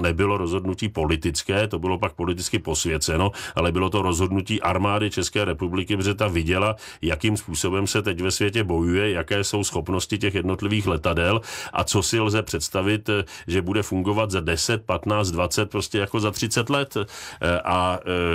nebylo rozhodnutí politické, to bylo pak politicky posvěceno, ale bylo to rozhodnutí armády České republiky, protože ta viděla, jakým způsobem se teď ve světě bojuje, jaké jsou schopnosti těch jednotlivých letadel a co si lze představit, že bude fungovat za 10, 15, 20, prostě jako za 30 let. A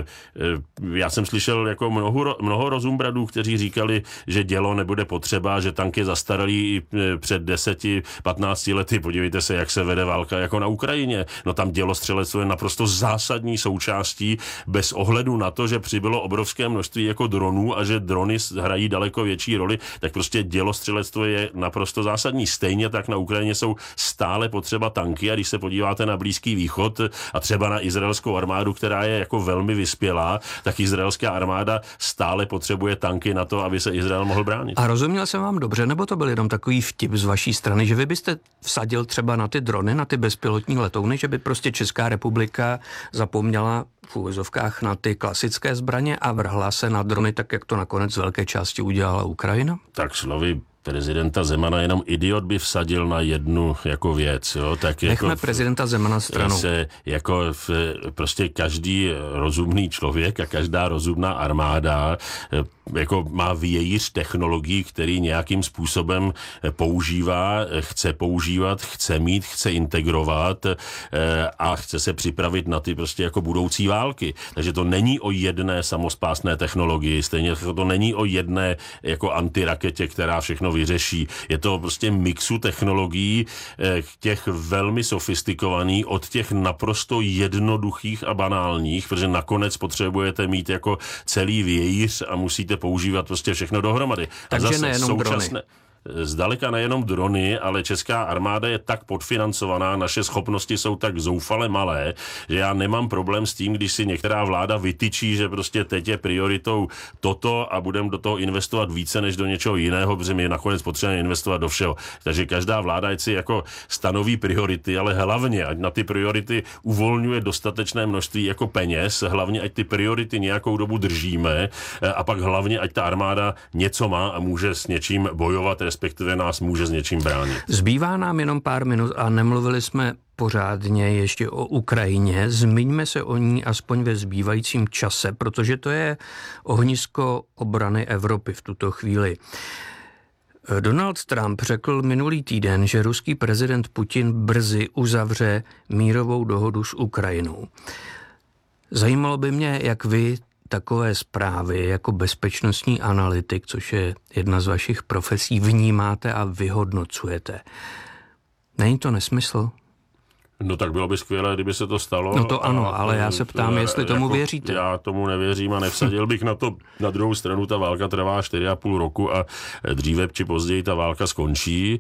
já jsem slyšel jako mnoho rozumbradů, kteří říkali, že dělo nebude potřeba, že tanky zastaralý před 10, 15 lety. Podívejte se, jak se vede válka jako na Ukrajině. No tam dělostřelectvo je naprosto zásadní součástí bez ohledu na to, že přibylo obrovské množství jako dronů a že drony hrají daleko větší roli, tak prostě dělostřelectvo je naprosto zásadní. Stejně tak na Ukrajině jsou stále potřeba tanky a když se podíváte na Blízký východ a třeba na izraelskou armádu, která je jako velmi vyspělá, tak izraelská armáda stále potřebuje tanky na to, aby se Izrael mohl bránit. A rozuměl jsem vám dobře, nebo to byl jenom takový vtip z vaší strany, že vy byste vsadil třeba na ty drony, na ty bezpilotní letouny, že by prostě Česká republika zapomněla v úvozovkách na ty klasické zbraně a vrhla se na drony, tak jak to nakonec z velké části udělala Ukrajina? Tak slovy prezidenta Zemana jenom idiot by vsadil na jednu jako věc. Jo? Tak nechme jako prezidenta Zemana stranou. Prostě každý rozumný člověk a každá rozumná armáda jako má vějíř technologií, který nějakým způsobem používá, chce používat, chce mít, chce integrovat a chce se připravit na ty prostě jako budoucí války. Takže to není o jedné samospásné technologii, stejně jako to není o jedné jako antiraketě, která všechno vyřeší. Je to prostě mixu technologií, těch velmi sofistikovaných od těch naprosto jednoduchých a banálních, protože nakonec potřebujete mít jako celý vějíř a musíte používat prostě všechno dohromady. Takže a zase nejenom drony. Zdaleka nejenom drony, ale česká armáda je tak podfinancovaná, naše schopnosti jsou tak zoufale malé, že já nemám problém s tím, když si některá vláda vytyčí, že prostě teď je prioritou toto a budeme do toho investovat více než do něčeho jiného, protože my nakonec potřebujeme investovat do všeho. Takže každá vláda ať si jako stanoví priority, ale hlavně ať na ty priority uvolňuje dostatečné množství jako peněz, hlavně ať ty priority nějakou dobu držíme a pak hlavně ať ta armáda něco má a může s něčím bojovat, respektive nás může s něčím bránit. Zbývá nám jenom pár minut a nemluvili jsme pořádně ještě o Ukrajině. Zmiňme se o ní aspoň ve zbývajícím čase, protože to je ohnisko obrany Evropy v tuto chvíli. Donald Trump řekl minulý týden, že ruský prezident Putin brzy uzavře mírovou dohodu s Ukrajinou. Zajímalo by mě, jak vy takové zprávy jako bezpečnostní analytik, což je jedna z vašich profesí, vnímáte a vyhodnocujete. Není to nesmysl? No tak bylo by skvělé, kdyby se to stalo. No to ano, ale já se ptám, jestli tomu věříte. Já tomu nevěřím a nevsadil bych na to. Na druhou stranu ta válka trvá 4,5 roku a dříve či později ta válka skončí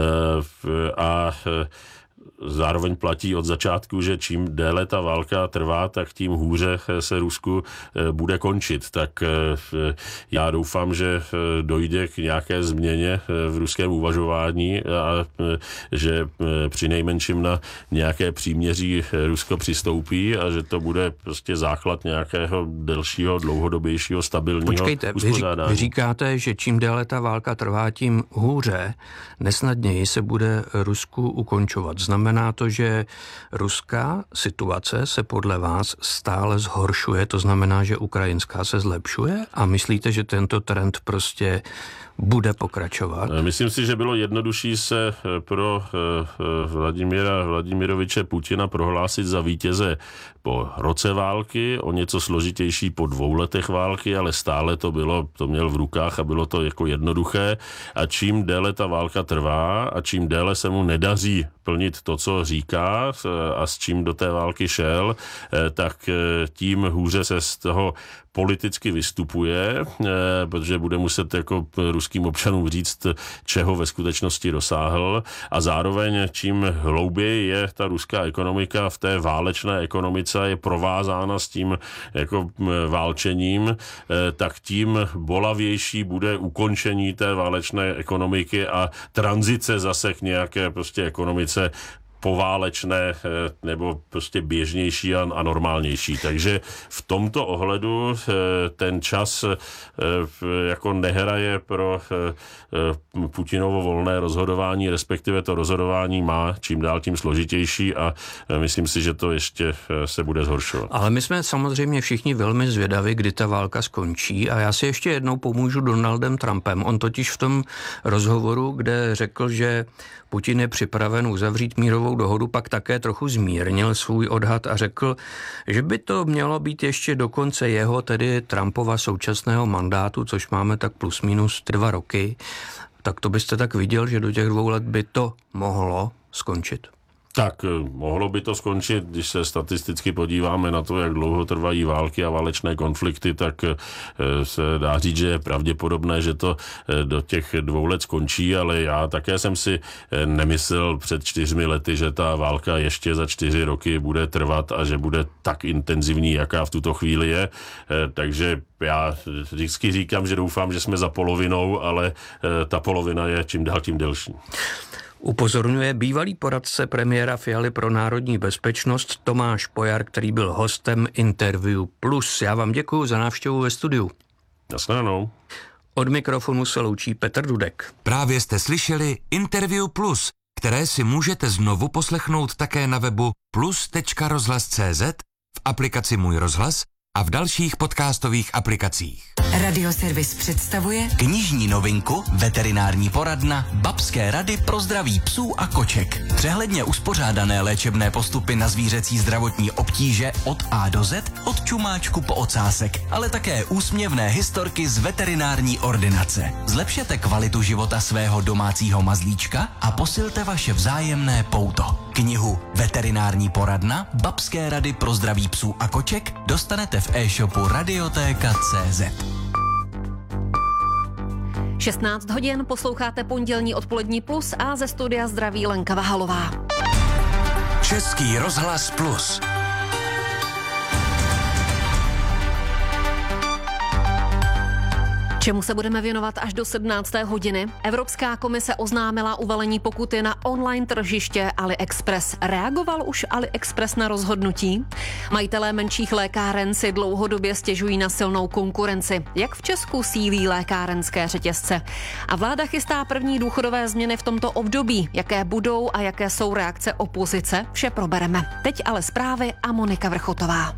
a zároveň platí od začátku, že čím déle ta válka trvá, tak tím hůře se Rusku bude končit. Tak já doufám, že dojde k nějaké změně v ruském uvažování a že přinejmenším na nějaké příměří Rusko přistoupí a že to bude prostě základ nějakého delšího, dlouhodobějšího, stabilního uspořádání. Vy říkáte, že čím déle ta válka trvá, tím hůře, nesnadněji se bude Rusku ukončovat. Znamená to, že ruská situace se podle vás stále zhoršuje, to znamená, že ukrajinská se zlepšuje a myslíte, že tento trend prostě bude pokračovat? Myslím si, že bylo jednodušší se pro Vladimira Vladimiroviče Putina prohlásit za vítěze po roce války, o něco složitější po 2 letech války, ale stále to měl v rukách a bylo to jako jednoduché. A čím déle ta válka trvá a čím déle se mu nedaří plnit to, co říká a s čím do té války šel, tak tím hůře se z toho politicky vystupuje, protože bude muset jako ruským občanům říct, čeho ve skutečnosti dosáhl a zároveň čím hlouběji je ta ruská ekonomika v té válečné ekonomice je provázána s tím jako válčením, tak tím bolavější bude ukončení té válečné ekonomiky a tranzice zase k nějaké prostě ekonomice poválečné nebo prostě běžnější a normálnější. Takže v tomto ohledu ten čas jako nehraje pro Putinovo volné rozhodování, respektive to rozhodování má čím dál tím složitější a myslím si, že to ještě se bude zhoršovat. Ale my jsme samozřejmě všichni velmi zvědaví, kdy ta válka skončí a já si ještě jednou pomůžu Donaldem Trumpem. On totiž v tom rozhovoru, kde řekl, že Putin je připraven uzavřít mírovou dohodu, pak také trochu zmírnil svůj odhad a řekl, že by to mělo být ještě do konce jeho, tedy Trumpova současného mandátu, což máme tak plus minus 2 roky. Tak to byste tak viděl, že do těch 2 let by to mohlo skončit? Tak mohlo by to skončit, když se statisticky podíváme na to, jak dlouho trvají války a válečné konflikty, tak se dá říct, že je pravděpodobné, že to do těch 2 let skončí, ale já také jsem si nemyslel před 4 lety, že ta válka ještě za 4 roky bude trvat a že bude tak intenzivní, jaká v tuto chvíli je. Takže já vždycky říkám, že doufám, že jsme za polovinou, ale ta polovina je čím dál tím delší. Upozorňuje bývalý poradce premiéra Fialy pro národní bezpečnost Tomáš Pojar, který byl hostem Interview Plus. Já vám děkuju za návštěvu ve studiu. Nasledanou. Od mikrofonu se loučí Petr Dudek. Právě jste slyšeli Interview Plus, které si můžete znovu poslechnout také na webu plus.rozhlas.cz, v aplikaci Můj rozhlas a v dalších podcastových aplikacích. Radioservis představuje Knižní novinku, veterinární poradna, babské rady pro zdraví psů a koček. Přehledně uspořádané léčebné postupy na zvířecí zdravotní obtíže od A do Z, od čumáčku po ocásek, ale také úsměvné historky z veterinární ordinace. Zlepšete kvalitu života svého domácího mazlíčka a posilte vaše vzájemné pouto. Knihu Veterinární poradna, babské rady pro zdraví psů a koček dostanete v e-shopu Radiotéka.cz. 16 hodin posloucháte pondělní odpolední Plus a ze studia zdraví Lenka Vahalová. Český rozhlas Plus. Čemu se budeme věnovat až do 17. hodiny? Evropská komise oznámila uvalení pokuty na online tržiště AliExpress. Reagoval už AliExpress na rozhodnutí? Majitelé menších lékáren si dlouhodobě stěžují na silnou konkurenci. Jak v Česku sílí lékárenské řetězce? A vláda chystá první důchodové změny v tomto období. Jaké budou a jaké jsou reakce opozice? Vše probereme. Teď ale zprávy a Monika Vrchotová.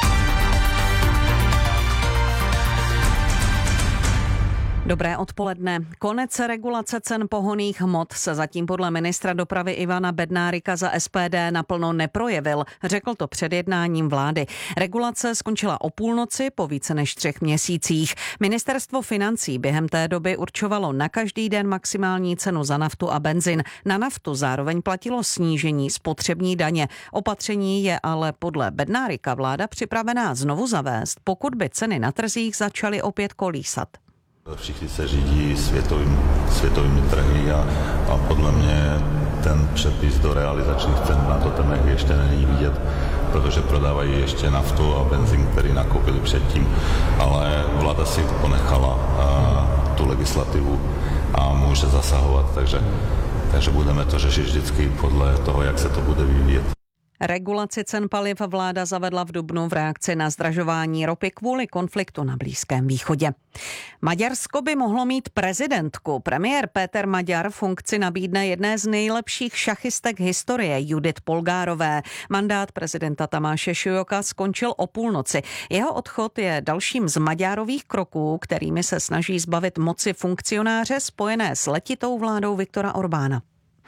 Dobré odpoledne. Konec regulace cen pohonných hmot se zatím podle ministra dopravy Ivana Bednárika za SPD naplno neprojevil. Řekl to před jednáním vlády. Regulace skončila o půlnoci po více než 3 měsících. Ministerstvo financí během té doby určovalo na každý den maximální cenu za naftu a benzin. Na naftu zároveň platilo snížení spotřební daně. Opatření je ale podle Bednárika vláda připravená znovu zavést, pokud by ceny na trzích začaly opět kolísat. Všichni se řídí světovými trhy a podle mě ten přepis do realizačních cen na totemech ještě není vidět, protože prodávají ještě naftu a benzín, který nakoupili předtím, ale vláda si ponechala tu legislativu a může zasahovat, takže budeme to řešit vždycky podle toho, jak se to bude vyvíjet. Regulaci cen paliv vláda zavedla v dubnu v reakci na zdražování ropy kvůli konfliktu na Blízkém východě. Maďarsko by mohlo mít prezidentku. Premiér Péter Maďar funkci nabídne jedné z nejlepších šachistek historie Judith Polgárové. Mandát prezidenta Tamáše Šujoka skončil o půlnoci. Jeho odchod je dalším z Maďarových kroků, kterými se snaží zbavit moci funkcionáře spojené s letitou vládou Viktora Orbána.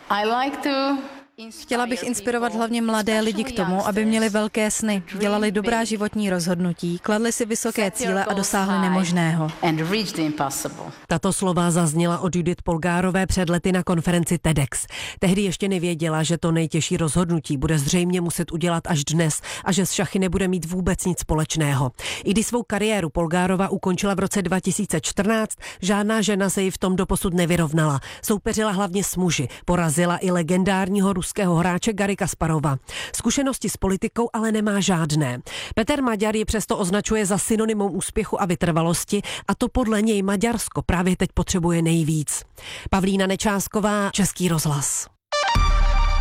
Chtěla bych inspirovat hlavně mladé lidi k tomu, aby měli velké sny, dělali dobrá životní rozhodnutí, kladli si vysoké cíle a dosáhli nemožného. Tato slova zazněla od Judith Polgárové před lety na konferenci TEDx. Tehdy ještě nevěděla, že to nejtěžší rozhodnutí bude zřejmě muset udělat až dnes a že s šachy nebude mít vůbec nic společného. I když svou kariéru Polgárova ukončila v roce 2014, žádná žena se jí v tom doposud nevyrovnala. Soupeřila hlavně s muži, porazila i legendárního ruského hráče Garry Kasparova. Zkušenosti s politikou ale nemá žádné. Peter Maďar ji přesto označuje za synonymum úspěchu a vytrvalosti a to podle něj Maďarsko právě teď potřebuje nejvíc. Pavlína Nečásková, Český rozhlas.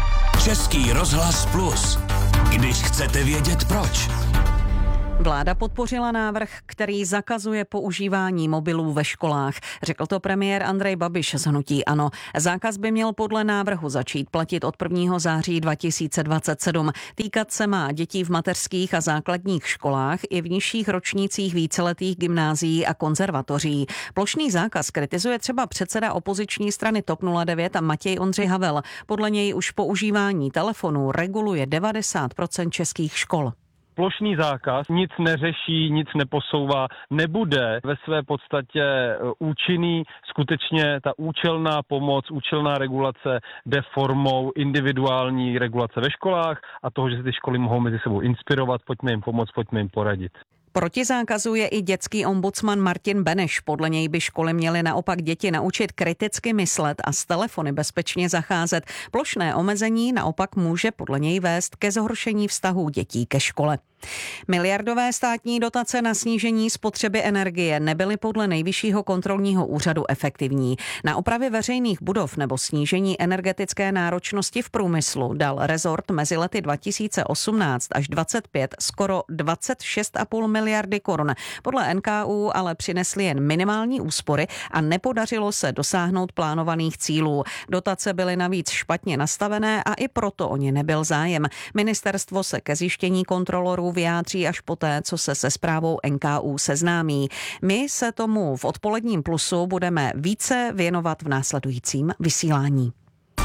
Český rozhlas Plus. Když chcete vědět proč. Vláda podpořila návrh, který zakazuje používání mobilů ve školách. Řekl to premiér Andrej Babiš z hnutí ANO. Zákaz by měl podle návrhu začít platit od 1. září 2027. Týkat se má dětí v mateřských a základních školách i v nižších ročnících víceletých gymnázií a konzervatoří. Plošný zákaz kritizuje třeba předseda opoziční strany TOP 09 a Matěj Ondřej Havel. Podle něj už používání telefonů reguluje 90% českých škol. Plošný zákaz nic neřeší, nic neposouvá, nebude ve své podstatě účinný. Skutečně ta účelná pomoc, účelná regulace jde formou individuální regulace ve školách a toho, že se ty školy mohou mezi sebou inspirovat, pojďme jim pomoct, pojďme jim poradit. Proti zákazu je i dětský ombudsman Martin Beneš. Podle něj by školy měly naopak děti naučit kriticky myslet a s telefony bezpečně zacházet. Plošné omezení naopak může podle něj vést ke zhoršení vztahů dětí ke škole. Miliardové státní dotace na snížení spotřeby energie nebyly podle Nejvyššího kontrolního úřadu efektivní. Na opravy veřejných budov nebo snížení energetické náročnosti v průmyslu dal rezort mezi lety 2018 až 2025 skoro 26,5 miliardy korun. Podle NKÚ ale přinesly jen minimální úspory a nepodařilo se dosáhnout plánovaných cílů. Dotace byly navíc špatně nastavené a i proto o ně nebyl zájem. Ministerstvo se ke zjištění kontrolorů vyjádří až poté, co se se zprávou NKÚ seznámí. My se tomu v odpoledním Plusu budeme více věnovat v následujícím vysílání.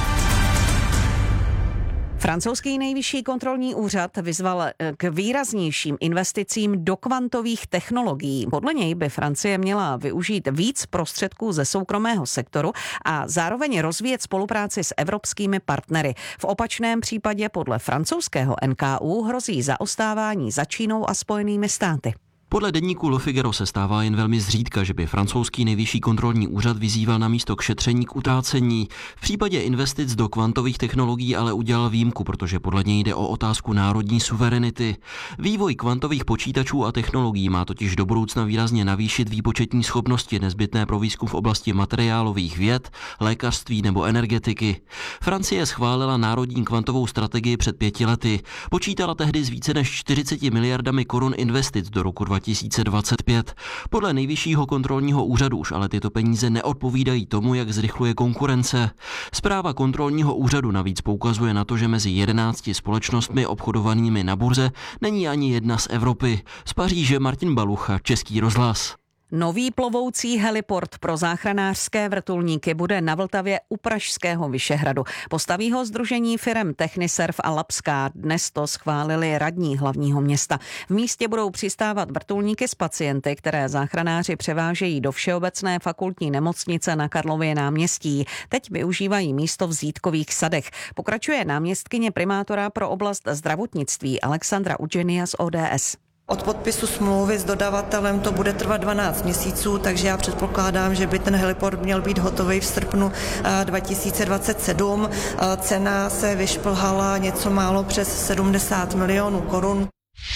Francouzský nejvyšší kontrolní úřad vyzval k výraznějším investicím do kvantových technologií. Podle něj by Francie měla využít víc prostředků ze soukromého sektoru a zároveň rozvíjet spolupráci s evropskými partnery. V opačném případě podle francouzského NKÚ hrozí zaostávání za Čínou a Spojenými státy. Podle deníku Le Figaro se stává jen velmi zřídka, že by francouzský nejvyšší kontrolní úřad vyzýval na místo k šetření k utrácení. V případě investic do kvantových technologií ale udělal výjimku, protože podle něj jde o otázku národní suverenity. Vývoj kvantových počítačů a technologií má totiž do budoucna výrazně navýšit výpočetní schopnosti nezbytné pro výzkum v oblasti materiálových věd, lékařství nebo energetiky. Francie schválila národní kvantovou strategii před 5 lety. Počítala tehdy s více než 40 miliardami korun investic do roku 2025. Podle Nejvyššího kontrolního úřadu už ale tyto peníze neodpovídají tomu, jak zrychluje konkurence. Zpráva kontrolního úřadu navíc poukazuje na to, že mezi 11 společnostmi obchodovanými na burze není ani jedna z Evropy. Z Paříže Martin Balucha, Český rozhlas. Nový plovoucí heliport pro záchranářské vrtulníky bude na Vltavě u pražského Vyšehradu. Postaví ho sdružení firem Techniserv a Labská. Dnes to schválili radní hlavního města. V místě budou přistávat vrtulníky s pacienty, které záchranáři převážejí do Všeobecné fakultní nemocnice na Karlově náměstí. Teď využívají místo v Zítkových sadech. Pokračuje náměstkyně primátora pro oblast zdravotnictví Alexandra Udženia z ODS. Od podpisu smlouvy s dodavatelem to bude trvat 12 měsíců, takže já předpokládám, že by ten heliport měl být hotový v srpnu 2027. Cena se vyšplhala něco málo přes 70 milionů korun.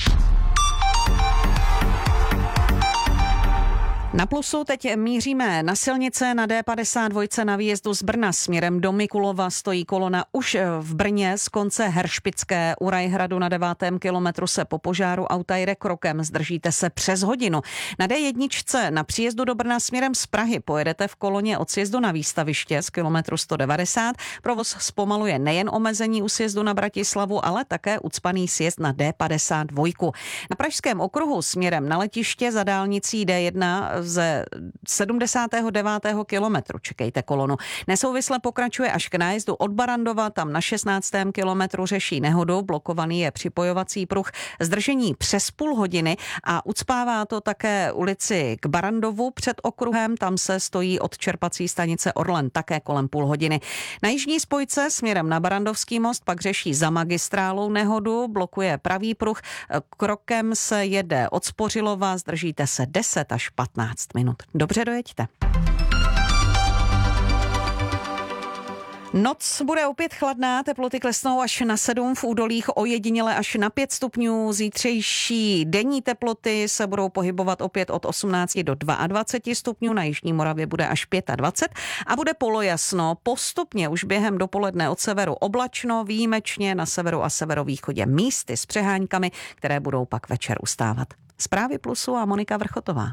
Na Plusu teď míříme na silnice. Na D52 na výjezdu z Brna směrem do Mikulova stojí kolona už v Brně z konce Heršpické. U Rajhradu na 9. kilometru se po požáru auta jde krokem, zdržíte se přes hodinu. Na D1 na příjezdu do Brna směrem z Prahy pojedete v koloně od sjezdu na Výstaviště z kilometru 190. Provoz zpomaluje nejen omezení u sjezdu na Bratislavu, ale také ucpaný sjezd na D52. Na Pražském okruhu směrem na letiště za dálnicí D1 ze 79. kilometru. Čekejte kolonu. Nesouvisle pokračuje až k nájezdu od Barandova, tam na 16. kilometru řeší nehodu, blokovaný je připojovací pruh, zdržení přes půl hodiny a ucpává to také ulici k Barandovu před okruhem, tam se stojí od čerpací stanice Orlen také kolem půl hodiny. Na jižní spojce směrem na Barandovský most pak řeší za magistrálou nehodu, blokuje pravý pruh, krokem se jede od Spořilova, zdržíte se 10 až 15 minut. Dobře dojeďte. Noc bude opět chladná, teploty klesnou až na 7, v údolích ojediněle až na 5 stupňů. Zítřejší denní teploty se budou pohybovat opět od 18 do 22 stupňů, na jižní Moravě bude až 25 a bude polojasno. Postupně už během dopoledne od severu oblačno, výjimečně na severu a severovýchodě místy s přehánkami, které budou pak večer ustávat. Zprávy Plusu a Monika Vrchotová.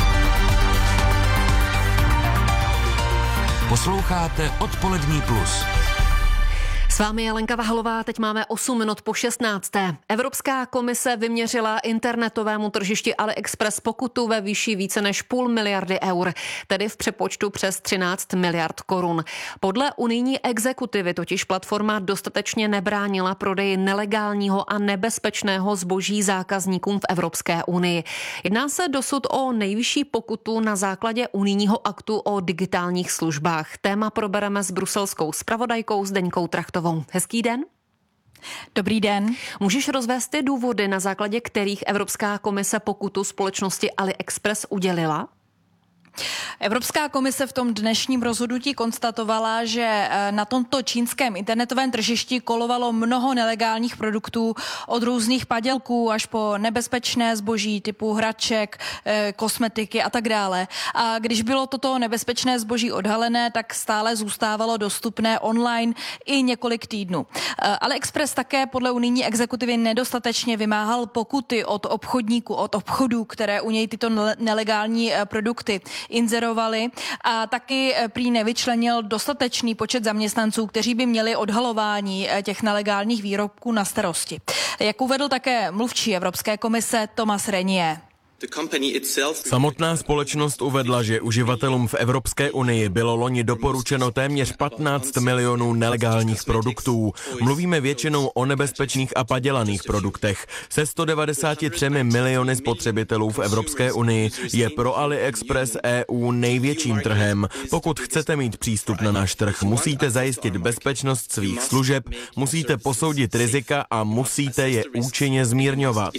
Posloucháte Odpolední plus. S vámi je Lenka Vahalová, teď máme 8 minut po 16. Evropská komise vyměřila internetovému tržišti AliExpress pokutu ve výši více než 0,5 miliardy eur, tedy v přepočtu přes 13 miliard korun. Podle unijní exekutivy totiž platforma dostatečně nebránila prodeji nelegálního a nebezpečného zboží zákazníkům v Evropské unii. Jedná se dosud o nejvyšší pokutu na základě unijního aktu o digitálních službách. Téma probereme s bruselskou zpravodajkou Zdeňkou Trachtovou. Hezký den. Dobrý den. Můžeš rozvést ty důvody, na základě kterých Evropská komise pokutu společnosti AliExpress udělila? Evropská komise v tom dnešním rozhodnutí konstatovala, že na tomto čínském internetovém tržišti kolovalo mnoho nelegálních produktů od různých padělků až po nebezpečné zboží typu hraček, kosmetiky a tak dále. A když bylo toto nebezpečné zboží odhalené, tak stále zůstávalo dostupné online i několik týdnů. AliExpress také podle unijní exekutivy nedostatečně vymáhal pokuty od obchodníků, od obchodů, které u něj tyto nelegální produkty inzerovali, a taky prý nevyčlenil dostatečný počet zaměstnanců, kteří by měli odhalování těch nelegálních výrobků na starosti. Jak uvedl také mluvčí Evropské komise Thomas Renier. Samotná společnost uvedla, že uživatelům v Evropské unii bylo loni doporučeno téměř 15 milionů nelegálních produktů. Mluvíme většinou o nebezpečných a padělaných produktech. Se 193 miliony spotřebitelů v Evropské unii je pro AliExpress EU největším trhem. Pokud chcete mít přístup na náš trh, musíte zajistit bezpečnost svých služeb, musíte posoudit rizika a musíte je účinně zmírňovat.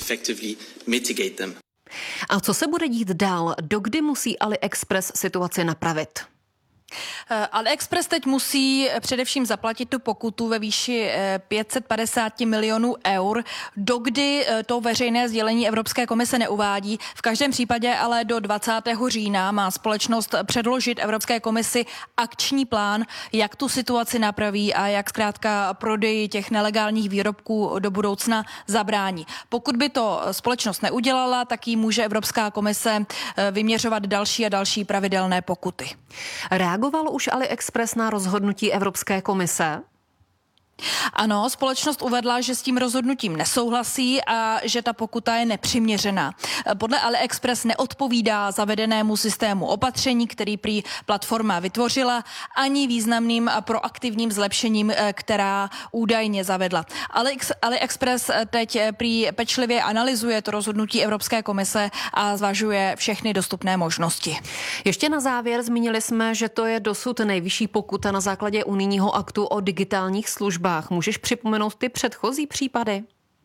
A co se bude dít dál? Dokdy musí AliExpress situaci napravit? AliExpress teď musí především zaplatit tu pokutu ve výši 550 milionů eur, dokdy to veřejné sdělení Evropské komise neuvádí. V každém případě ale do 20. října má společnost předložit Evropské komisi akční plán, jak tu situaci napraví a jak zkrátka prodeji těch nelegálních výrobků do budoucna zabrání. Pokud by to společnost neudělala, tak jí může Evropská komise vyměřovat další a další pravidelné pokuty. Reagoval už AliExpress na rozhodnutí Evropské komise? Ano, společnost uvedla, že s tím rozhodnutím nesouhlasí a že ta pokuta je nepřiměřená. Podle AliExpress neodpovídá zavedenému systému opatření, který prý platforma vytvořila, ani významným a proaktivním zlepšením, která údajně zavedla. AliExpress teď prý pečlivě analyzuje to rozhodnutí Evropské komise a zvažuje všechny dostupné možnosti. Ještě na závěr zmínili jsme, že to je dosud nejvyšší pokuta na základě unijního aktu o digitálních službách. Můžeš připomenout ty předchozí případy?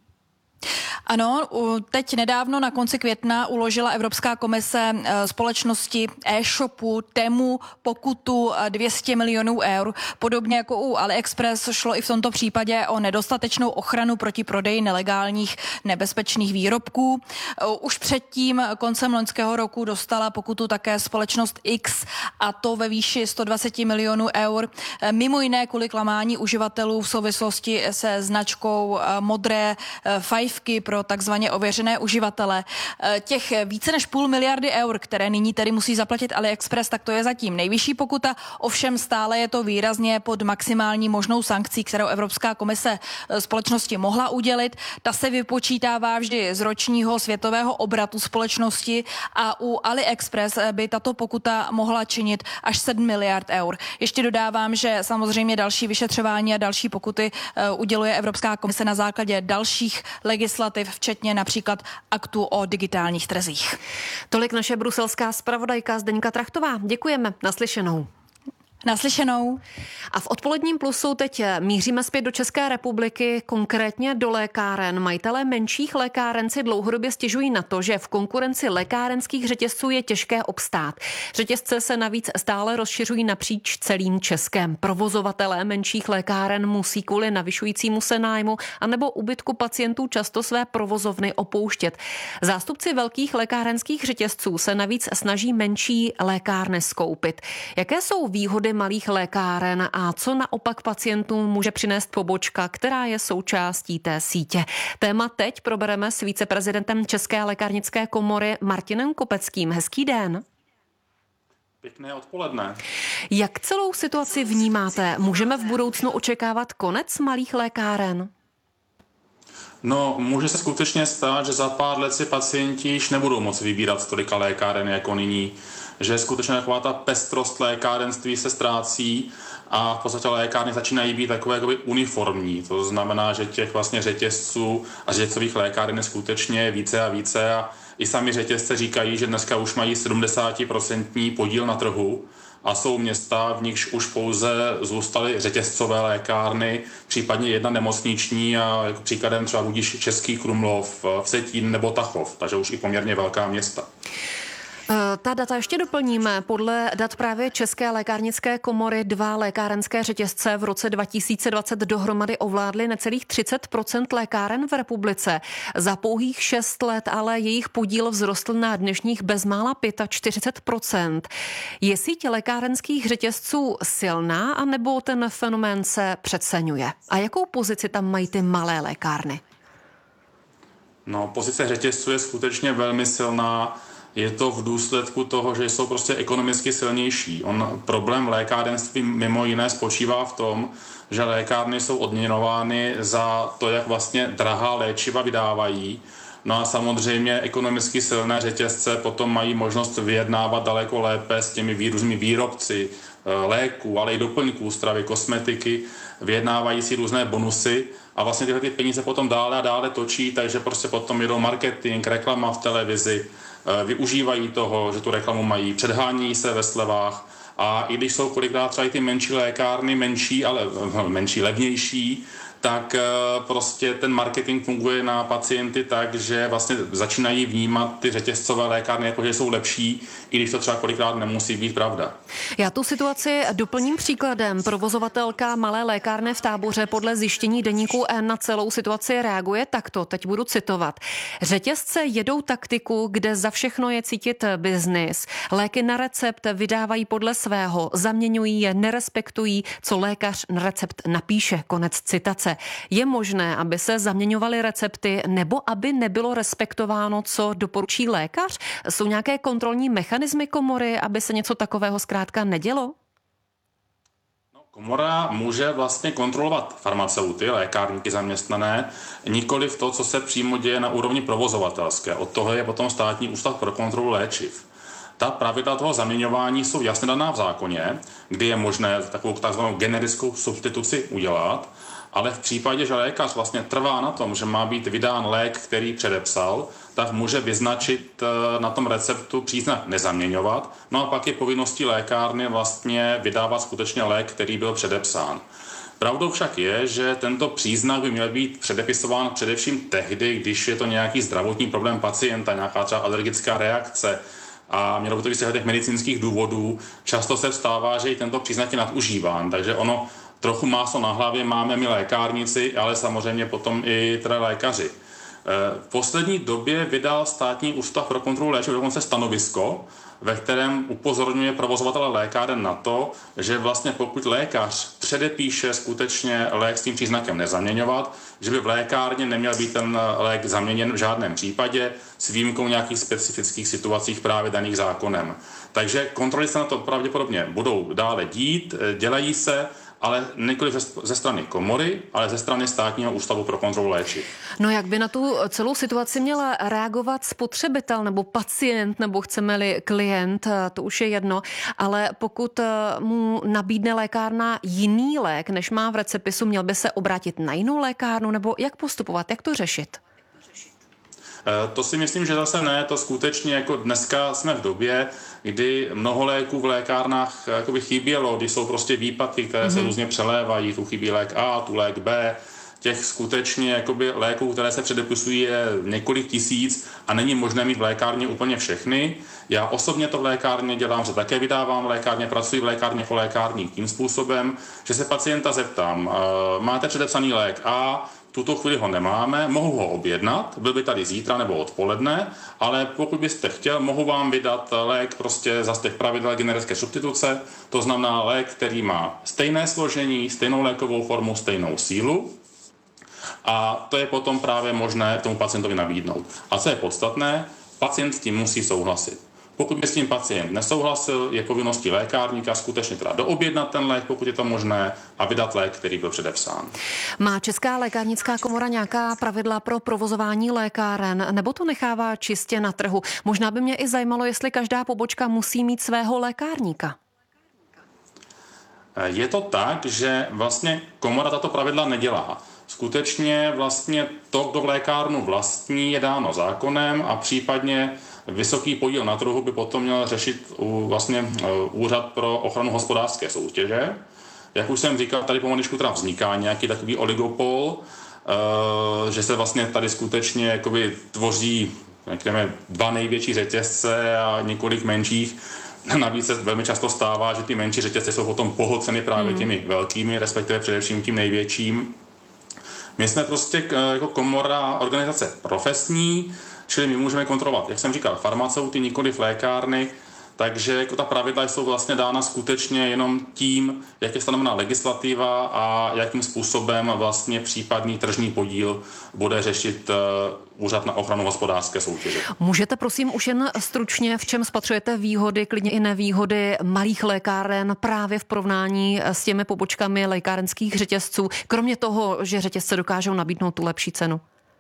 Ano, teď nedávno na konci května uložila Evropská komise společnosti e-shopu Temu pokutu 200 milionů eur. Podobně jako u AliExpress šlo i v tomto případě o nedostatečnou ochranu proti prodeji nelegálních nebezpečných výrobků. Už předtím koncem loňského roku dostala pokutu také společnost X, a to ve výši 120 milionů eur. Mimo jiné kvůli klamání uživatelů v souvislosti se značkou modré fajfky pro takzvaně ověřené uživatele. Těch více než 0,5 miliardy eur, které nyní tedy musí zaplatit AliExpress, tak to je zatím nejvyšší pokuta, ovšem stále je to výrazně pod maximální možnou sankcí, kterou Evropská komise společnosti mohla udělit. Ta se vypočítává vždy z ročního světového obratu společnosti a u AliExpress by tato pokuta mohla činit až 7 miliard eur. Ještě dodávám, že samozřejmě další vyšetřování a další pokuty uděluje Evropská komise na základě dalších legislativ, včetně například aktu o digitálních trzích. Tolik naše bruselská zpravodajka Zdeňka Trachtová. Děkujeme, naslyšenou. Naslyšenou. A v odpoledním plusu teď míříme zpět do České republiky, konkrétně do lékáren. Majitelé menších lékáren si dlouhodobě stěžují na to, že v konkurenci lékárenských řetězců je těžké obstát. Řetězce se navíc stále rozšiřují napříč celým Českem. Provozovatelé menších lékáren musí kvůli navyšujícímu se nájmu anebo úbytku pacientů často své provozovny opouštět. Zástupci velkých lékárenských řetězců se navíc snaží menší lékárny skoupit. Jaké jsou výhody malých lékáren a co naopak pacientům může přinést pobočka, která je součástí té sítě? Téma teď probereme s viceprezidentem České lékárnické komory Martinem Kopeckým. Hezký den. Pěkné odpoledne. Jak celou situaci vnímáte? Můžeme v budoucnu očekávat konec malých lékáren? No, může se skutečně stát, že za pár let si pacienti již nebudou moci vybírat z tolika lékáren jako nyní. Že skutečně taková ta pestrost lékárenství se ztrácí a v podstatě lékárny začínají být takové jakoby uniformní. To znamená, že těch vlastně řetězců a řetězcových lékáren je skutečně více a více a i sami řetězce říkají, že dneska už mají 70% podíl na trhu a jsou města, v nichž už pouze zůstaly řetězcové lékárny, případně jedna nemocniční a jako příkladem třeba budíš Český Krumlov, Vsetín nebo Tachov, takže už i poměrně velká města. Ta data ještě doplníme. Podle dat právě České lékárnické komory 2 lékárenské řetězce v roce 2020 dohromady ovládly necelých 30% lékáren v republice. Za pouhých 6 let ale jejich podíl vzrostl na dnešních bezmála 45%. Je síť lékárenských řetězců silná, anebo ten fenomén se přeceňuje? A jakou pozici tam mají ty malé lékárny? No, pozice řetězců je skutečně velmi silná. Je to v důsledku toho, že jsou prostě ekonomicky silnější. Problém lékárenství mimo jiné spočívá v tom, že lékárny jsou odměňovány za to, jak vlastně drahá léčiva vydávají. No a samozřejmě ekonomicky silné řetězce potom mají možnost vyjednávat daleko lépe s těmi různými výrobci léků, ale i doplňků stravy, kosmetiky, vyjednávají si různé bonusy a vlastně tyhle ty peníze potom dále a dále točí, takže prostě potom jedou marketing, reklama v televizi, využívají toho, že tu reklamu mají, předhání se ve slevách a i když jsou kolikrát třeba i ty menší lékárny, menší, levnější, tak prostě ten marketing funguje na pacienty tak, že vlastně začínají vnímat ty řetězcové lékárny jako, že jsou lepší, i když to třeba kolikrát nemusí být pravda. Já tu situaci doplním příkladem. Provozovatelka malé lékárny v Táboře podle zjištění deníku N na celou situaci reaguje takto, teď budu citovat. Řetězce jedou taktiku, kde za všechno je cítit biznis. Léky na recept vydávají podle svého, zaměňují je, nerespektují, co lékař na recept napíše. Konec citace. Je možné, aby se zaměňovaly recepty nebo aby nebylo respektováno, co doporučí lékař? Jsou nějaké kontrolní mechanismy komory, aby se něco takového zkrátka nedělo? Komora může vlastně kontrolovat farmaceuty, lékárníky zaměstnané, nikoli v to, co se přímo děje na úrovni provozovatelské. Od toho je potom Státní ústav pro kontrolu léčiv. Ta pravidla toho zaměňování jsou jasně daná v zákoně, kdy je možné takovou takzvanou generickou substituci udělat, ale v případě, že lékař vlastně trvá na tom, že má být vydán lék, který předepsal, tak může vyznačit na tom receptu příznak nezaměňovat, no a pak je povinností lékárny vlastně vydávat skutečně lék, který byl předepsán. Pravdou však je, že tento příznak by měl být předepisován především tehdy, když je to nějaký zdravotní problém pacienta, nějaká třeba alergická reakce, a mělo by to být z těch medicínských důvodů. Často se stává, že i tento příznak je nadužíván, takže ono trochu máslo na hlavě máme my lékárníci, ale samozřejmě potom i teda lékaři. V poslední době vydal Státní ústav pro kontrolu léčiv dokonce stanovisko, ve kterém upozorňuje provozovatele lékáren na to, že vlastně pokud lékař předepíše skutečně lék s tím příznakem nezaměňovat, že by v lékárně neměl být ten lék zaměněn v žádném případě s výjimkou nějakých specifických situacích právě daných zákonem. Takže kontroly se na to pravděpodobně budou dále dít, dělají se, ale nikoli ze strany komory, ale ze strany Státního ústavu pro kontrolu léčiv. No jak by na tu celou situaci měla reagovat spotřebitel nebo pacient, nebo chceme-li klient, to už je jedno, ale pokud mu nabídne lékárna jiný lék, než má v recepisu, měl by se obrátit na jinou lékárnu, nebo jak postupovat, jak to řešit? To si myslím, že zase ne, to skutečně jako dneska jsme v době, kdy mnoho léků v lékárnách jakoby chybělo, kdy jsou prostě výpadky, které se různě přelévají, tu chybí lék A, tu lék B, těch skutečně jakoby léků, které se předepisují, je několik tisíc a není možné mít v lékárně úplně všechny. Já osobně to v lékárně dělám, že také vydávám v lékárně, pracuji v lékárně po lékární tím způsobem, že se pacienta zeptám, máte předepsaný lék A, tuto chvíli ho nemáme, mohu ho objednat, byl by tady zítra nebo odpoledne, ale pokud byste chtěl, mohu vám vydat lék prostě za těch pravidel generické substituce, to znamená lék, který má stejné složení, stejnou lékovou formu, stejnou sílu. A to je potom právě možné tomu pacientovi nabídnout. A co je podstatné, pacient s tím musí souhlasit. Pokud by s tím pacient nesouhlasil, je povinností lékárníka skutečně teda doobjednat ten lék, pokud je to možné, a vydat lék, který byl předepsán. Má Česká lékárnická komora nějaká pravidla pro provozování lékáren, nebo to nechává čistě na trhu? Možná by mě i zajímalo, jestli každá pobočka musí mít svého lékárníka. Je to tak, že vlastně komora tato pravidla nedělá. Skutečně vlastně to, kdo lékárnu vlastní, je dáno zákonem a případně vysoký podíl na trhu by potom měl řešit vlastně Úřad pro ochranu hospodářské soutěže. Jak už jsem říkal, tady pomaličku teda vzniká nějaký takový oligopol, že se vlastně tady skutečně jakoby tvoří řekněme, 2 největší řetězce a několik menších. Navíc se velmi často stává, že ty menší řetězce jsou potom pohlceny právě těmi velkými, respektive především tím největším. My jsme prostě jako komora organizace profesní, čili my můžeme kontrolovat, jak jsem říkal, farmaceuty, nikoliv lékárny, takže jako ta pravidla jsou vlastně dána skutečně jenom tím, jak je stanovená legislativa a jakým způsobem vlastně případný tržní podíl bude řešit Úřad na ochranu hospodářské soutěže. Můžete prosím už jen stručně, v čem spatřujete výhody, klidně i nevýhody malých lékáren právě v porovnání s těmi pobočkami lékárenských řetězců, kromě toho, že řetězce dokážou nabídnout tu lepší cenu?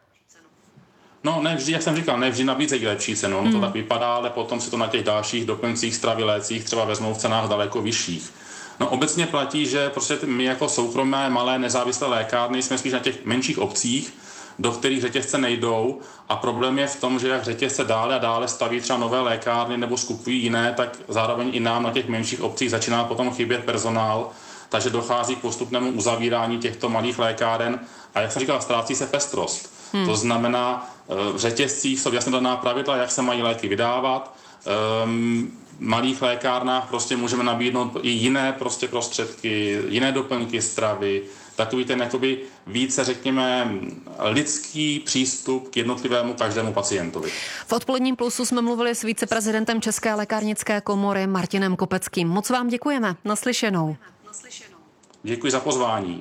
No, ne vždy, jak jsem říkal, ne vždy nabízejí lepší cenu, ono to tak vypadá, ale potom si to na těch dalších doplňcích stravy, lécích třeba vezmou v cenách daleko vyšších. No, obecně platí, že prostě my jako soukromé, malé, nezávislé lékárny jsme spíš na těch menších obcích, do kterých řetězce nejdou, a problém je v tom, že jak řetězce dále a dále staví třeba nové lékárny nebo skupují jiné, tak zároveň i nám na těch menších obcích začíná potom chybět personál, takže dochází k postupnému uzavírání těchto malých lékáren a jak jsem říkal, ztrácí se pestrost. To znamená, v řetězcích jsou jasně daná pravidla, jak se mají léky vydávat. V malých lékárnách prostě můžeme nabídnout i jiné prostě prostředky, jiné doplňky stravy, takový ten jakoby více, řekněme, lidský přístup k jednotlivému každému pacientovi. V Odpoledním plusu jsme mluvili s viceprezidentem České lékárnické komory Martinem Kopeckým. Moc vám děkujeme. Naslyšenou. Děkuji za pozvání.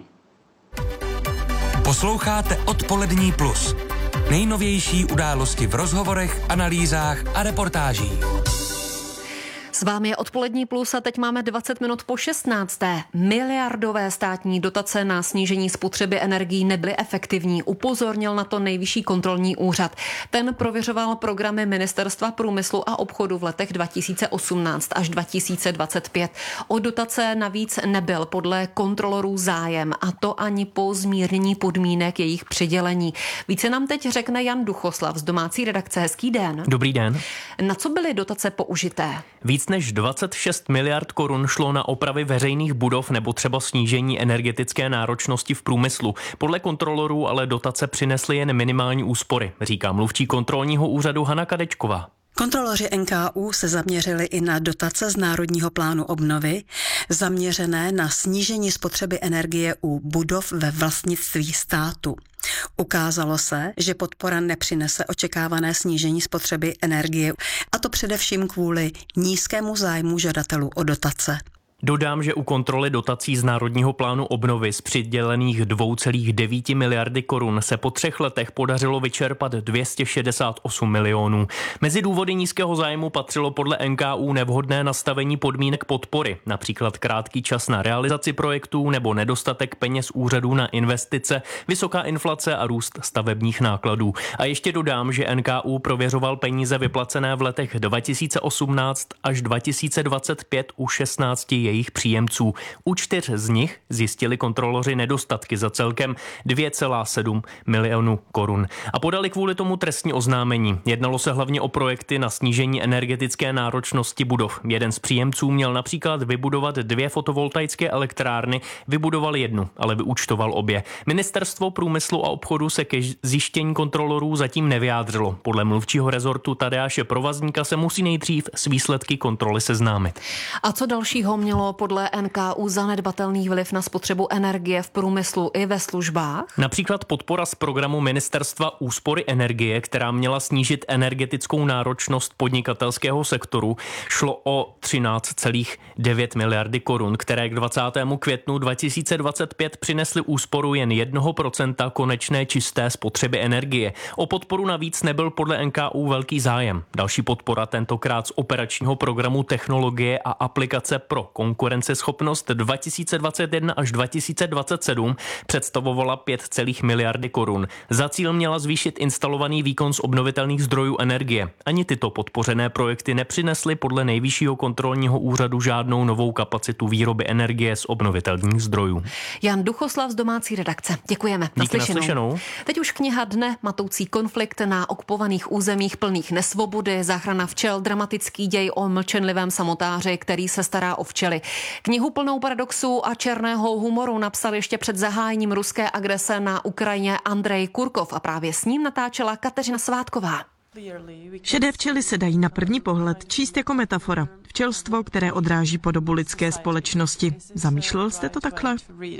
Posloucháte Odpolední plus. Nejnovější události v rozhovorech, analýzách a reportážích. S vámi je Odpolední plus a teď máme 20 minut po 16. Miliardové státní dotace na snížení spotřeby energií nebyly efektivní. Upozornil na to Nejvyšší kontrolní úřad. Ten prověřoval programy Ministerstva průmyslu a obchodu v letech 2018 až 2025. O dotace navíc nebyl podle kontrolorů zájem, a to ani po zmírnění podmínek jejich přidělení. Více nám teď řekne Jan Duchoslav z domácí redakce. Hezký den. Dobrý den. Na co byly dotace použité? Víc než 26 miliard korun šlo na opravy veřejných budov nebo třeba snížení energetické náročnosti v průmyslu. Podle kontrolorů ale dotace přinesly jen minimální úspory, říká mluvčí kontrolního úřadu Hana Kadečková. Kontroloři NKÚ se zaměřili i na dotace z Národního plánu obnovy, zaměřené na snížení spotřeby energie u budov ve vlastnictví státu. Ukázalo se, že podpora nepřinese očekávané snížení spotřeby energie, a to především kvůli nízkému zájmu žadatelů o dotace. Dodám, že u kontroly dotací z Národního plánu obnovy z přidělených 2,9 miliardy korun se po 3 letech podařilo vyčerpat 268 milionů. Mezi důvody nízkého zájmu patřilo podle NKÚ nevhodné nastavení podmínek podpory, například krátký čas na realizaci projektů nebo nedostatek peněz úřadů na investice, vysoká inflace a růst stavebních nákladů. A ještě dodám, že NKÚ prověřoval peníze vyplacené v letech 2018 až 2025 u 16 jejich jejich příjemců. U 4 z nich zjistili kontroloři nedostatky za celkem 2,7 milionů korun. A podali kvůli tomu trestní oznámení. Jednalo se hlavně o projekty na snížení energetické náročnosti budov. Jeden z příjemců měl například vybudovat 2 fotovoltaické elektrárny, vybudoval jednu, ale vyúčtoval obě. Ministerstvo průmyslu a obchodu se ke zjištění kontrolorů zatím nevyjádřilo. Podle mluvčího rezortu Tadeáše Provazníka se musí nejdřív s výsledky kontroly seznámit. A co dalšího mělo podle NKÚ zanedbatelný vliv na spotřebu energie v průmyslu i ve službách? Například podpora z programu Ministerstva úspory energie, která měla snížit energetickou náročnost podnikatelského sektoru. Šlo o 13,9 miliardy korun, které k 20. květnu 2025 přinesly úsporu jen 1% konečné čisté spotřeby energie. O podporu navíc nebyl podle NKÚ velký zájem. Další podpora tentokrát z operačního programu Technologie a aplikace pro konkurenceschopnost 2021 až 2027 představovala 5,1 miliardy korun. Za cíl měla zvýšit instalovaný výkon z obnovitelných zdrojů energie. Ani tyto podpořené projekty nepřinesly podle Nejvyššího kontrolního úřadu žádnou novou kapacitu výroby energie z obnovitelných zdrojů. Jan Duchoslav z domácí redakce. Děkujeme. Naslyšenou. Teď už kniha dne, matoucí konflikt na okupovaných územích plných nesvobody, záchrana včel, dramatický děj o mlčenlivém samotáři, který se stará o včely. Knihu plnou paradoxů a černého humoru napsal ještě před zahájením ruské agrese na Ukrajině Andrej Kurkov a právě s ním natáčela Kateřina Svátková. Šedé včely se dají na první pohled číst jako metafora. Včelstvo, které odráží podobu lidské společnosti. Zamýšlel jste to takhle?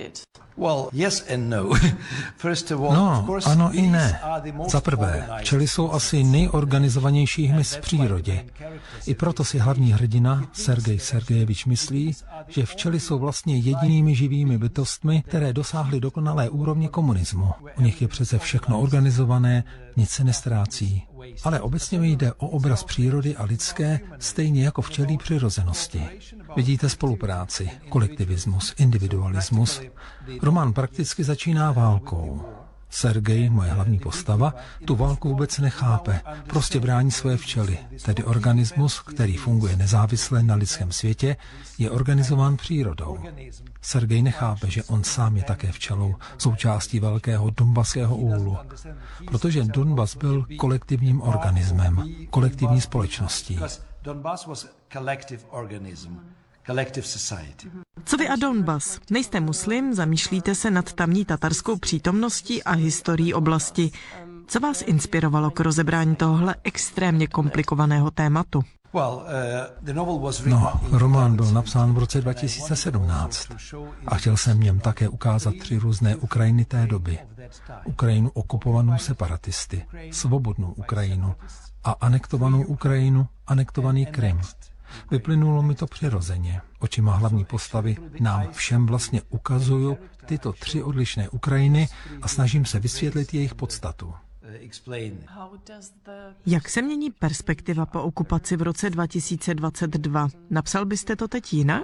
No, ano i ne. Za prvé, včely jsou asi nejorganizovanější hmyz v přírodě. I proto si hlavní hrdina Sergej Sergejevič myslí, že včely jsou vlastně jedinými živými bytostmi, které dosáhly dokonalé úrovně komunismu. U nich je přece všechno organizované, nic se nestrácí. Ale obecně jde o obraz přírody a lidské, stejně jako včelí přirozenosti. Vidíte spolupráci, kolektivismus, individualismus. Román prakticky začíná válkou. Sergej, moje hlavní postava, tu válku vůbec nechápe. Prostě brání své včely. Tedy organismus, který funguje nezávisle na lidském světě, je organizován přírodou. Sergej nechápe, že on sám je také včelou, součástí velkého donbaského úlu. Protože Donbas byl kolektivním organismem, kolektivní společností. Co vy a Donbas? Nejste muslim, zamýšlíte se nad tamní tatarskou přítomností a historií oblasti. Co vás inspirovalo k rozebrání tohohle extrémně komplikovaného tématu? No, román byl napsán v roce 2017 a chtěl jsem v něm také ukázat 3 různé Ukrajiny té doby. Ukrajinu okupovanou separatisty, svobodnou Ukrajinu a anektovanou Ukrajinu, anektovaný Krym. Vyplynulo mi to přirozeně. Očima hlavní postavy nám všem vlastně ukazuju tyto 3 odlišné Ukrajiny a snažím se vysvětlit jejich podstatu. Jak se mění perspektiva po okupaci v roce 2022? Napsal byste to teď jinak?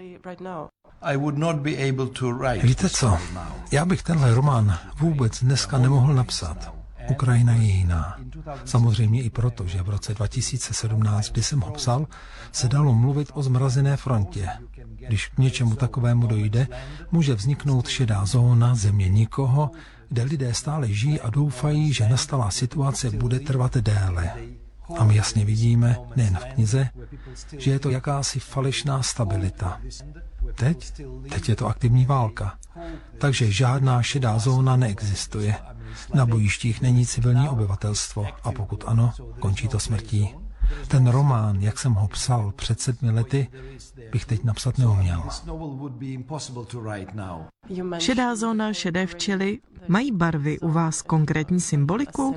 Víte co? Já bych tenhle román vůbec dneska nemohl napsat. Ukrajina je jiná. Samozřejmě i proto, že v roce 2017, kdy jsem ho psal, se dalo mluvit o zmrazené frontě. Když k něčemu takovému dojde, může vzniknout šedá zóna, země nikoho, kde lidé stále žijí a doufají, že nastalá situace bude trvat déle. A my jasně vidíme, nejen v knize, že je to jakási falešná stabilita. Teď je to aktivní válka. Takže žádná šedá zóna neexistuje. Na bojištích není civilní obyvatelstvo a pokud ano, končí to smrtí. Ten román, jak jsem ho psal před 7 lety, bych teď napsat neuměl. Šedá zóna, šedé včely, mají barvy u vás konkrétní symboliku?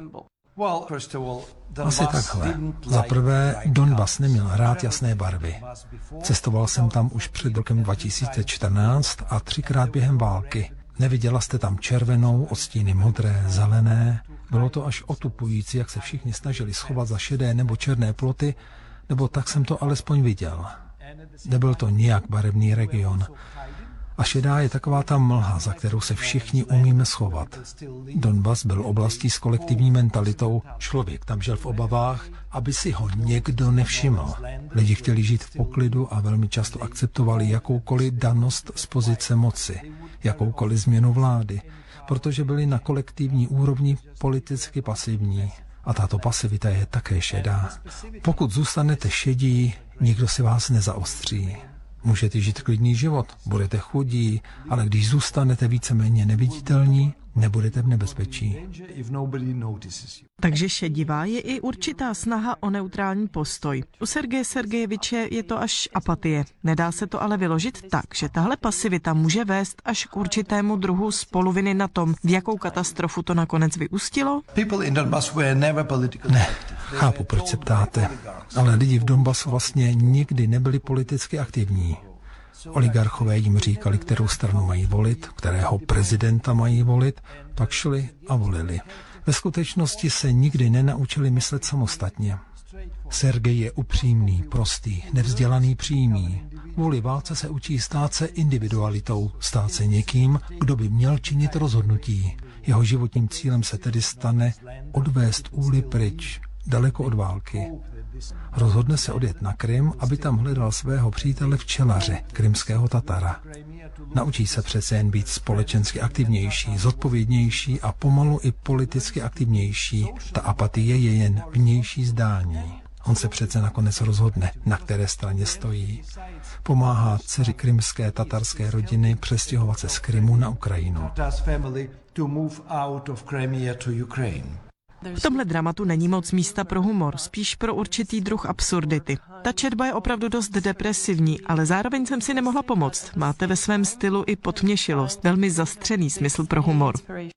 Asi takhle. Za prvé, Donbas neměl rád jasné barvy. Cestoval jsem tam už před rokem 2014 a 3krát během války. Neviděla jste tam červenou, odstíny modré, zelené. Bylo to až otupující, jak se všichni snažili schovat za šedé nebo černé ploty, nebo tak jsem to alespoň viděl. Nebyl to nijak barevný region. A šedá je taková ta mlha, za kterou se všichni umíme schovat. Donbas byl oblastí s kolektivní mentalitou. Člověk tam žil v obavách, aby si ho někdo nevšiml. Lidi chtěli žít v poklidu a velmi často akceptovali jakoukoliv danost z pozice moci, jakoukoliv změnu vlády, protože byli na kolektivní úrovni politicky pasivní. A tato pasivita je také šedá. Pokud zůstanete šedí, nikdo si vás nezaostří. Můžete žít klidný život, budete chudí, ale když zůstanete víceméně neviditelní, nebudete v nebezpečí. Takže šedivá je i určitá snaha o neutrální postoj. U Sergeje Sergejeviče je to až apatie. Nedá se to ale vyložit tak, že tahle pasivita může vést až k určitému druhu spoluviny na tom, v jakou katastrofu to nakonec vyústilo? Ne, chápu, proč se ptáte. Ale lidi v Donbasu vlastně nikdy nebyli politicky aktivní. Oligarchové jim říkali, kterou stranu mají volit, kterého prezidenta mají volit, tak šli a volili. Ve skutečnosti se nikdy nenaučili myslet samostatně. Sergej je upřímný, prostý, nevzdělaný, přímý. Kvůli válce se učí stát se individualitou, stát se někým, kdo by měl činit rozhodnutí. Jeho životním cílem se tedy stane odvést úly pryč, daleko od války. Rozhodne se odjet na Krym, aby tam hledal svého přítele včelaře, krymského Tatara. Naučí se přece jen být společensky aktivnější, zodpovědnější a pomalu i politicky aktivnější. Ta apatie je jen vnější zdání. On se přece nakonec rozhodne, na které straně stojí. Pomáhá dceři krymské tatarské rodiny přestěhovat se z Krymu na Ukrajinu. V tomhle dramatu není moc místa pro humor, spíš pro určitý druh absurdity. Ta četba je opravdu dost depresivní, ale zároveň jsem si nemohla pomoct. Máte ve svém stylu i podměšilost, velmi zastřený smysl pro humor.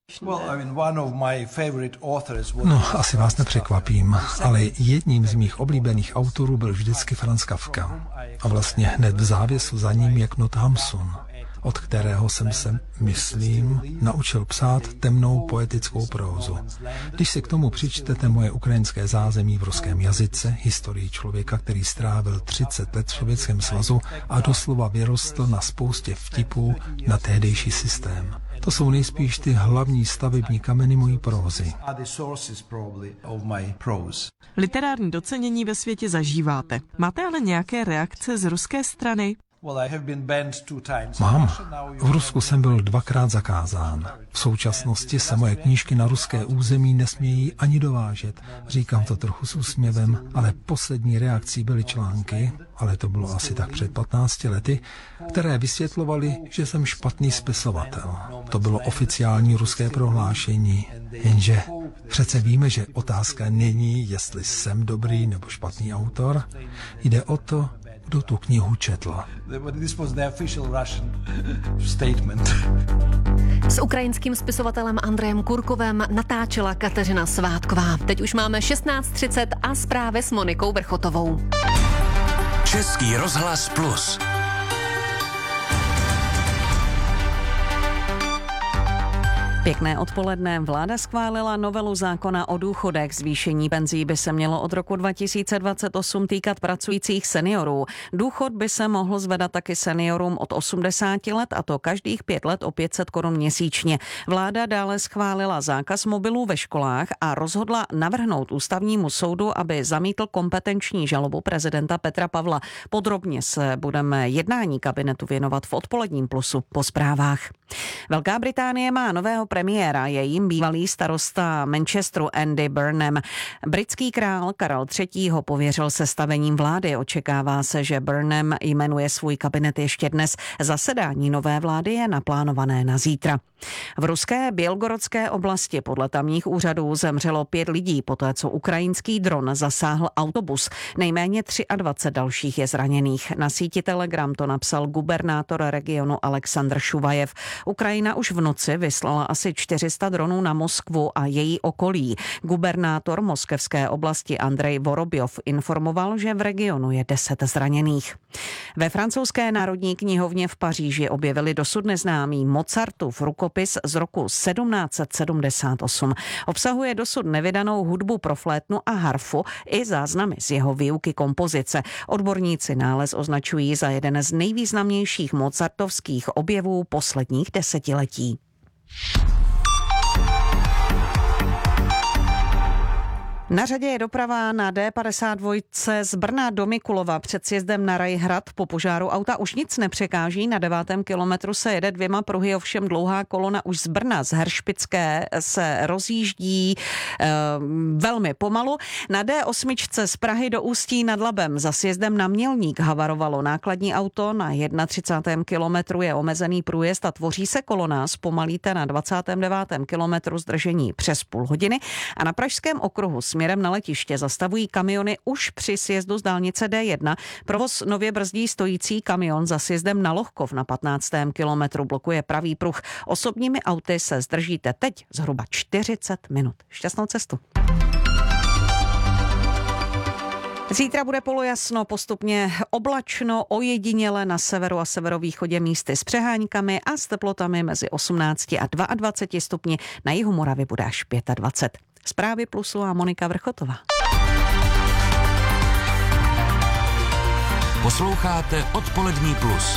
No, asi vás nepřekvapím, ale jedním z mých oblíbených autorů byl vždycky Franz Kafka. A vlastně hned v závěsu za ním je Knut Hamsun, od kterého jsem se, myslím, naučil psát temnou poetickou prózu. Když si k tomu přičtete moje ukrajinské zázemí v ruském jazyce, historii člověka, který strávil 30 let v Sovětském svazu a doslova vyrostl na spoustě vtipů na tehdejší systém. To jsou nejspíš ty hlavní stavební kameny mojí prózy. Literární docenění ve světě zažíváte. Máte ale nějaké reakce z ruské strany? Mám. V Rusku jsem byl 2krát zakázán. V současnosti se moje knížky na ruské území nesmějí ani dovážet. Říkám to trochu s úsměvem, ale poslední reakcí byly články, ale to bylo asi tak před 15 lety, které vysvětlovaly, že jsem špatný spisovatel. To bylo oficiální ruské prohlášení, jenže přece víme, že otázka není, jestli jsem dobrý nebo špatný autor. Jde o to, kdo tu knihu četl. S ukrajinským spisovatelem Andrejem Kurkovem natáčela Kateřina Svátková. Teď už máme 16:30 a zprávy s Monikou Vrchotovou. Český rozhlas Plus. Pěkné odpoledne. Vláda schválila novelu zákona o důchodech. Zvýšení penzí by se mělo od roku 2028 týkat pracujících seniorů. Důchod by se mohl zvedat taky seniorům od 80 let, a to každých 5 let o 500 korun měsíčně. Vláda dále schválila zákaz mobilů ve školách a rozhodla navrhnout ústavnímu soudu, aby zamítl kompetenční žalobu prezidenta Petra Pavla. Podrobně se budeme jednání kabinetu věnovat v odpoledním Plusu po zprávách. Velká Británie má nového premiéra, je jím bývalý starosta Manchesteru Andy Burnham. Britský král Karel III. Pověřil sestavením vlády. Očekává se, že Burnham jmenuje svůj kabinet ještě dnes. Zasedání nové vlády je naplánované na zítra. V ruské Bělgorodské oblasti podle tamních úřadů zemřelo 5 lidí, poté co ukrajinský dron zasáhl autobus. Nejméně 23 dalších je zraněných. Na síti Telegram to napsal gubernátor regionu Aleksandr Šuvajev. Ukrajina už v noci vyslala asi asi 400 dronů na Moskvu a její okolí. Gubernátor moskevské oblasti Andrej Vorobjov informoval, že v regionu je 10 zraněných. Ve francouzské národní knihovně v Paříži objevili dosud neznámý Mozartův rukopis z roku 1778. Obsahuje dosud nevydanou hudbu pro flétnu a harfu i záznamy z jeho výuky kompozice. Odborníci nález označují za jeden z nejvýznamnějších mozartovských objevů posledních desetiletí. Na řadě je doprava na D52 z Brna do Mikulova před sjezdem na Rajhrad. Po požáru auta už nic nepřekáží. Na 9. kilometru se jede 2 pruhy, ovšem dlouhá kolona už z Brna, z Heršpické, se rozjíždí velmi pomalu. Na D8 z Prahy do Ústí nad Labem za sjezdem na Mělník havarovalo nákladní auto. Na 31. kilometru je omezený průjezd a tvoří se kolona. Zpomalíte na 29. kilometru zdržení přes půl hodiny. A na Pražském okruhu směrem na letiště zastavují kamiony už při sjezdu z dálnice D1. Provoz nově brzdí stojící kamion za sjezdem na Lohkov na 15. kilometru. Blokuje pravý pruh. Osobními auty se zdržíte teď zhruba 40 minut. Šťastnou cestu. Zítra bude polojasno, postupně oblačno, ojediněle na severu a severovýchodě místy s přehánykami a s teplotami mezi 18 a 22 stupni. Na jihu Moravy bude až 25. Zprávy Plusu a Monika Vrchotová. Posloucháte Odpolední plus.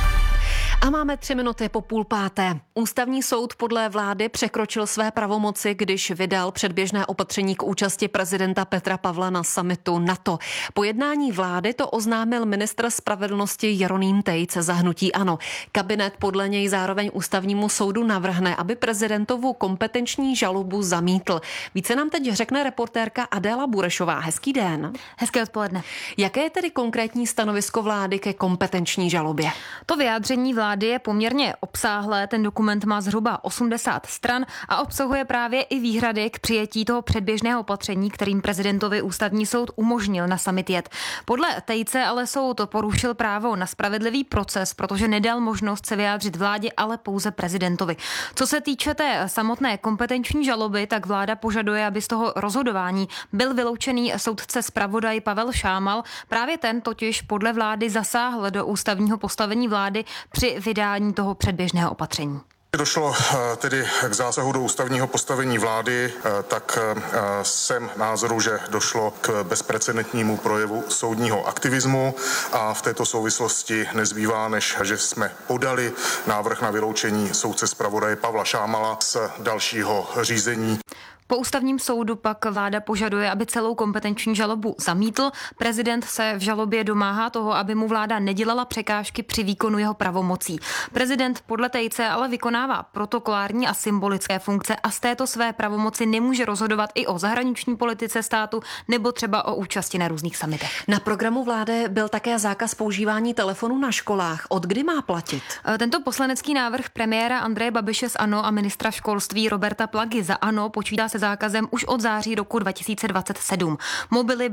A máme 3 minuty po 4:30. Ústavní soud podle vlády překročil své pravomoci, když vydal předběžné opatření k účasti prezidenta Petra Pavla na summitu NATO. Po jednání vlády to oznámil ministr spravedlnosti Jeroným Tejc za hnutí ANO. Kabinet podle něj zároveň ústavnímu soudu navrhne, aby prezidentovu kompetenční žalobu zamítl. Více nám teď řekne reportérka Adéla Burešová. Hezký den. Hezké odpoledne. Jaké je tedy konkrétní stanovisko vlády ke kompetenční žalobě? To vyjádření vlády je poměrně obsáhlé, ten dokument má zhruba 80 stran a obsahuje právě i výhrady k přijetí toho předběžného opatření, kterým prezidentovi ústavní soud umožnil na summit jet. Podle Tejce ale soud porušil právo na spravedlivý proces, protože nedal možnost se vyjádřit vládě, ale pouze prezidentovi. Co se týče té samotné kompetenční žaloby, tak vláda požaduje, aby z toho rozhodování byl vyloučený soudce zpravodaj Pavel Šámal. Právě ten totiž podle vlády zasáhl do ústavního postavení vlády při vydání toho předběžného opatření. Došlo tedy k zásahu do ústavního postavení vlády, tak jsem názoru, že došlo k bezprecedentnímu projevu soudního aktivismu a v této souvislosti nezbývá, než že jsme podali návrh na vyloučení soudce zpravodaje Pavla Šámala z dalšího řízení. Po ústavním soudu pak vláda požaduje, aby celou kompetenční žalobu zamítl. Prezident se v žalobě domáhá toho, aby mu vláda nedělala překážky při výkonu jeho pravomocí. Prezident podle Tejce ale vykonává protokolární a symbolické funkce a z této své pravomoci nemůže rozhodovat i o zahraniční politice státu nebo třeba o účasti na různých summitech. Na programu vlády byl také zákaz používání telefonů na školách. Od kdy má platit? Tento poslanecký návrh premiéra Andreje Babiše z ANO a ministra školství Roberta Plagy za ANO počítá se zákazem už od září roku 2027. Mobily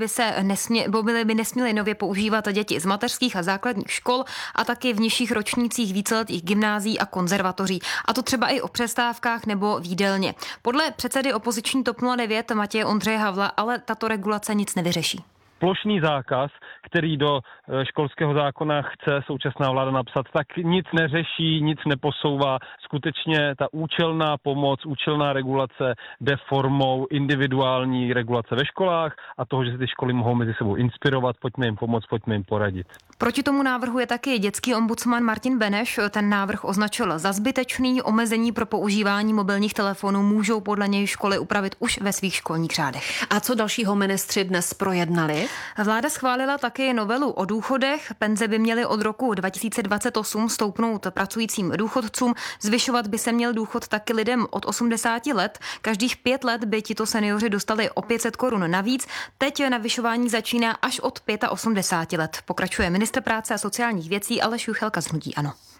by nesměly nově používat děti z mateřských a základních škol a taky v nižších ročnících víceletých gymnázií a konzervatoří. A to třeba i o přestávkách nebo v jídelně. Podle předsedy opoziční TOP 09 Matěje Ondřeje Havla ale tato regulace nic nevyřeší. Plošný zákaz, který do školského zákona chce současná vláda napsat, tak nic neřeší, nic neposouvá. Skutečně ta účelná pomoc, účelná regulace jde formou individuální regulace ve školách a toho, že se ty školy mohou mezi sebou inspirovat, pojďme jim pomoct, pojďme jim poradit. Proti tomu návrhu je taky dětský ombudsman Martin Beneš. Ten návrh označil za zbytečný. Omezení pro používání mobilních telefonů můžou podle něj školy upravit už ve svých školních řádech. A co dalšího ministři dnes projednali? Vláda schválila taky novelu o důchodech. Penze by měly od roku 2028 stoupnout pracujícím důchodcům. Zvyšovat by se měl důchod taky lidem od 80 let. Každých 5 let by tito seniori dostali o 500 korun navíc. Teď navyšování začíná až od 85 let. Pokračuje ministr práce a sociálních věcí Aleš Juchelka z hnutí ANO.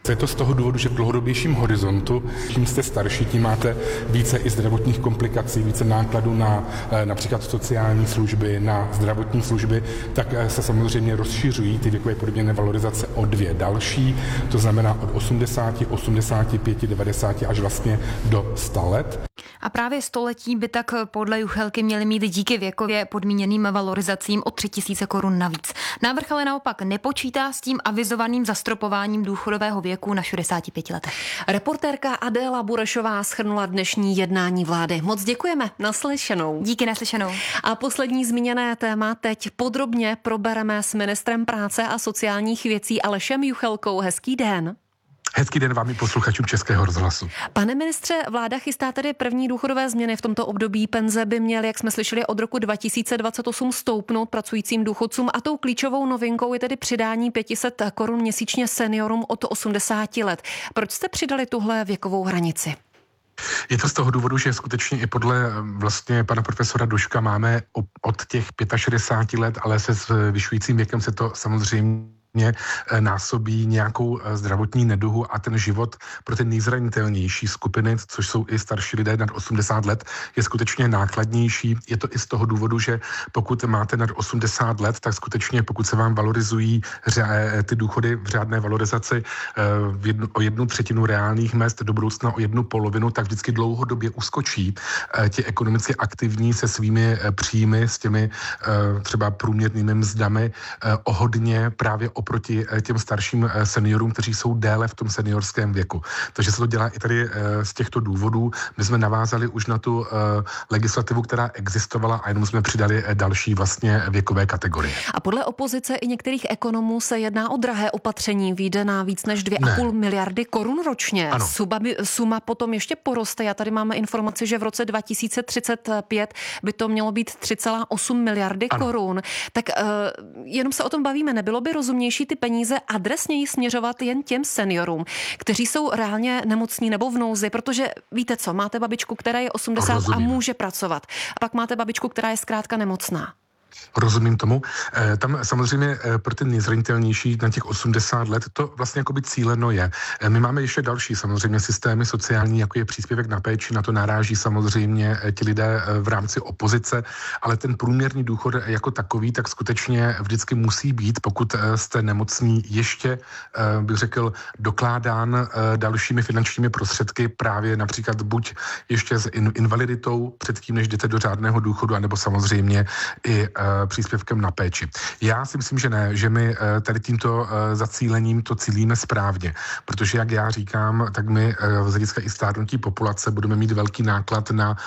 Je to z toho důvodu, že v dlouhodobějším horizontu, čím jste starší, tím máte více i zdravotních komplikací, více nákladů na například sociální služby, na zdravotní služby, tak se samozřejmě rozšiřují ty věkové podmíněné valorizace o 2 další, to znamená od 80, 85, 90 až vlastně do 100 let. A právě století by tak podle Juchelky měly mít díky věkově podmíněným valorizacím o 3 000 korun navíc. Návrh ale naopak nepočítá s tím avizovaným zastropováním důchodového věku na 65 letech. Reportérka Adéla Burešová shrnula dnešní jednání vlády. Moc děkujeme, naslyšenou. Díky, naslyšenou. A poslední zmíněné téma teď podrobně probereme s ministrem práce a sociálních věcí Alešem Juchelkou. Hezký den. Hezký den vám i posluchačům Českého rozhlasu. Pane ministře, vláda chystá tedy první důchodové změny v tomto období. Penze by měly, jak jsme slyšeli, od roku 2028 stoupnout pracujícím důchodcům a tou klíčovou novinkou je tedy přidání 500 korun měsíčně seniorům od 80 let. Proč jste přidali tuhle věkovou hranici? Je to z toho důvodu, že skutečně i podle vlastně pana profesora Duška máme od těch 65 let, ale se zvyšujícím věkem se to samozřejmě násobí nějakou zdravotní neduhu a ten život pro ty nejzranitelnější skupiny, což jsou i starší lidé nad 80 let, je skutečně nákladnější. Je to i z toho důvodu, že pokud máte nad 80 let, tak skutečně pokud se vám valorizují ty důchody v řádné valorizaci o 1/3 reálných mezd, do budoucna o 1/2, tak vždycky dlouhodobě uskočí ti ekonomicky aktivní se svými příjmy, s těmi třeba průměrnými mzdami o hodně právě oproti těm starším seniorům, kteří jsou déle v tom seniorském věku. Takže se to dělá i tady z těchto důvodů. My jsme navázali už na tu legislativu, která existovala a jenom jsme přidali další vlastně věkové kategorie. A podle opozice i některých ekonomů se jedná o drahé opatření. Vyjde na víc než 2,5 miliardy korun ročně. Suma potom ještě poroste. Já tady máme informaci, že v roce 2035 by to mělo být 3,8 miliardy korun. Tak jenom se o tom bavíme. Nebylo by rozumnější ty peníze adresněji směřovat jen těm seniorům, kteří jsou reálně nemocní nebo v nouzi, protože víte co, máte babičku, která je 80 a může pracovat. A pak máte babičku, která je zkrátka nemocná. Rozumím tomu. Tam samozřejmě pro ty nejzranitelnější na těch 80 let to vlastně jakoby cíleno je. My máme ještě další samozřejmě systémy sociální, jako je příspěvek na péči, na to naráží samozřejmě ti lidé v rámci opozice, ale ten průměrný důchod jako takový, tak skutečně vždycky musí být, pokud jste nemocní, ještě, bych řekl, dokládán dalšími finančními prostředky, právě například buď ještě s invaliditou předtím, než jdete do řádného důchodu, anebo samozřejmě i příspěvkem na péči. Já si myslím, že ne, že my tady tímto zacílením to cílíme správně, protože jak já říkám, tak my z hlediska i stárnutí populace budeme mít velký náklad na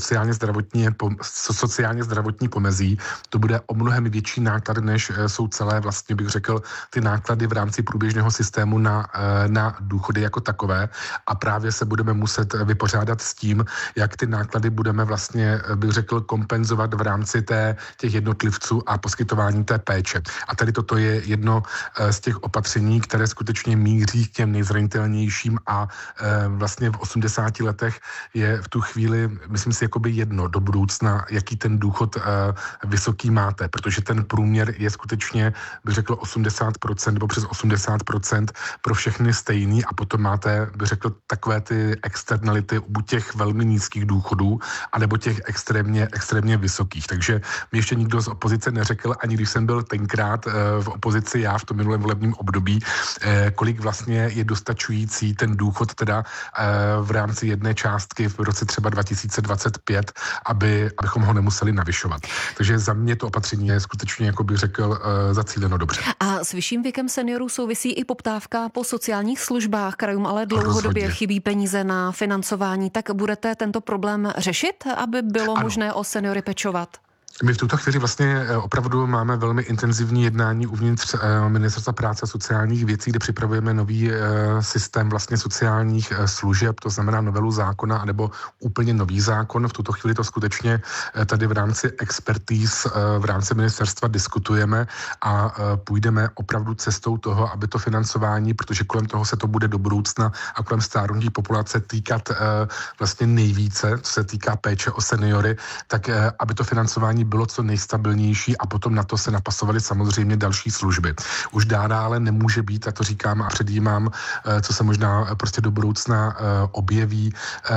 sociálně zdravotní pomezí. To bude o mnohem větší náklad, než jsou celé vlastně, bych řekl, ty náklady v rámci průběžného systému na důchody jako takové a právě se budeme muset vypořádat s tím, jak ty náklady budeme vlastně, bych řekl, kompenzovat v rámci těch jednotlivců a poskytování té péče. A tady toto je jedno z těch opatření, které skutečně míří k těm nejzranitelnějším a vlastně v 80 letech je v tu chvíli, myslím si, jakoby jedno do budoucna, jaký ten důchod vysoký máte, protože ten průměr je skutečně, bych řekl, 80% nebo přes 80% pro všechny stejný a potom máte, bych řekl, takové ty externality buď těch velmi nízkých důchodů, anebo těch extrémně vysokých. Takže mi ještě nikdo z opozice neřekl, ani když jsem byl tenkrát v opozici já v tom minulém volebním období, kolik vlastně je dostačující ten důchod teda v rámci jedné částky v roce třeba 2025, abychom ho nemuseli navyšovat. Takže za mě to opatření je skutečně, jako bych řekl, zacíleno dobře. A s vyšším věkem seniorů souvisí i poptávka po sociálních službách. Krajům ale dlouhodobě chybí peníze na financování. Tak budete tento problém řešit, aby bylo možné o seniory pečovat? My v tuto chvíli vlastně opravdu máme velmi intenzivní jednání uvnitř Ministerstva práce a sociálních věcí, kde připravujeme nový systém vlastně sociálních služeb, to znamená novelu zákona, anebo úplně nový zákon. V tuto chvíli to skutečně tady v rámci expertíz v rámci ministerstva diskutujeme a půjdeme opravdu cestou toho, aby to financování, protože kolem toho se to bude do budoucna a kolem stárnutí populace týkat vlastně nejvíce, co se týká péče o seniory, tak aby to financování financování bylo co nejstabilnější a potom na to se napasovaly samozřejmě další služby. Už dále ale nemůže být, a to říkám a předjímám, co se možná prostě do budoucna objeví,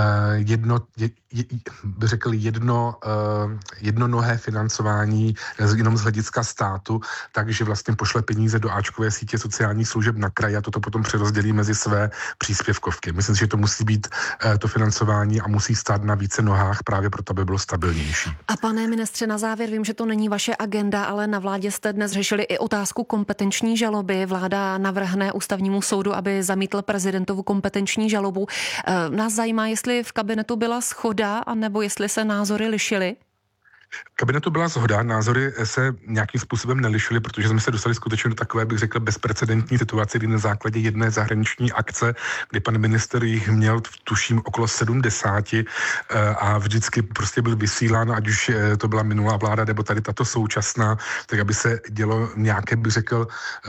jednonohé financování jenom z hlediska státu, takže vlastně pošle peníze do áčkové sítě sociálních služeb na kraj a toto potom přerozdělí mezi své příspěvkovky. Myslím si, že to musí být to financování a musí stát na více nohách právě proto, aby bylo stabilnější. A pane ministře, na závěr, vím, že to není vaše agenda, ale na vládě jste dnes řešili i otázku kompetenční žaloby. Vláda navrhne ústavnímu soudu, aby zamítl prezidentovu kompetenční žalobu. Nás zajímá, jestli v kabinetu byla shoda, anebo jestli se názory lišily? V kabinetu byla shoda, názory se nějakým způsobem nelišily, protože jsme se dostali skutečně do takové, bych řekl, bezprecedentní situace, kdy na základě jedné zahraniční akce, kdy pan minister jich měl, tuším, okolo 70 a vždycky prostě byl vysílán, ať už to byla minulá vláda, nebo tady tato současná, tak aby se dělo nějaké, bych řekl,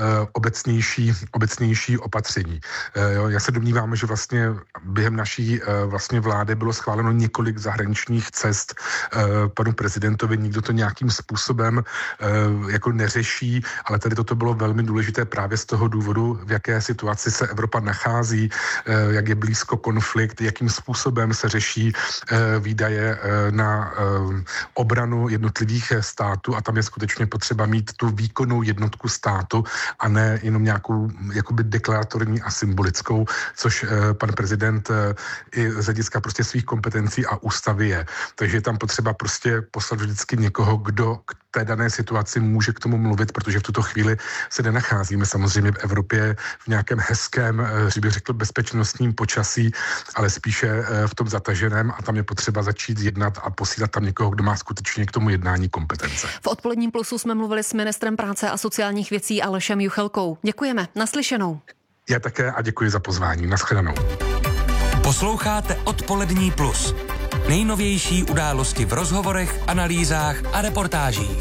obecnější opatření. Já se domnívám, že vlastně během naší vlastně vlády bylo schváleno několik zahraničních cest panu prezidentovi, nikdo to nějakým způsobem jako neřeší, ale tady toto bylo velmi důležité právě z toho důvodu, v jaké situaci se Evropa nachází, jak je blízko konflikt, jakým způsobem se řeší výdaje na obranu jednotlivých států a tam je skutečně potřeba mít tu výkonnou jednotku státu a ne jenom nějakou jakoby deklaratorní a symbolickou, což pan prezident i z hlediska prostě svých kompetencí a ústavy je. Takže je tam potřeba prostě poslat vždycky někoho, kdo k té dané situaci může k tomu mluvit, protože v tuto chvíli se nenacházíme samozřejmě v Evropě v nějakém hezkém, že bych řekl, bezpečnostním počasí, ale spíše v tom zataženém a tam je potřeba začít jednat a posílat tam někoho, kdo má skutečně k tomu jednání kompetence. V Odpoledním plusu jsme mluvili s ministrem práce a sociálních věcí Alešem Juchelkou. Děkujeme, naslyšenou. Já také a děkuji za pozvání. Naschledanou. Posloucháte Odpolední plus. Nejnovější události v rozhovorech, analýzách a reportážích.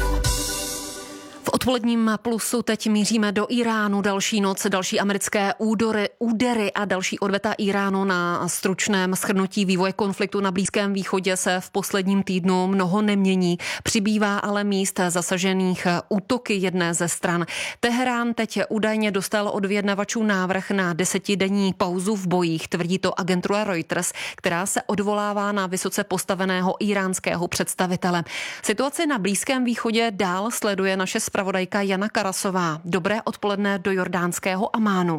V Odpoledním plusu teď míříme do Iránu. Další noc, další americké údery a další odveta Iránu. Na stručném shrnutí vývoje konfliktu na Blízkém východě se v posledním týdnu mnoho nemění. Přibývá ale míst zasažených útoky jedné ze stran. Teherán teď údajně dostal od vyjednavačů návrh na 10denní pauzu v bojích, tvrdí to agentura Reuters, která se odvolává na vysoce postaveného iránského představitele. Situaci na Blízkém východě dál sleduje naše zpravodajka Jana Karasová. Dobré odpoledne do jordánského Amánu.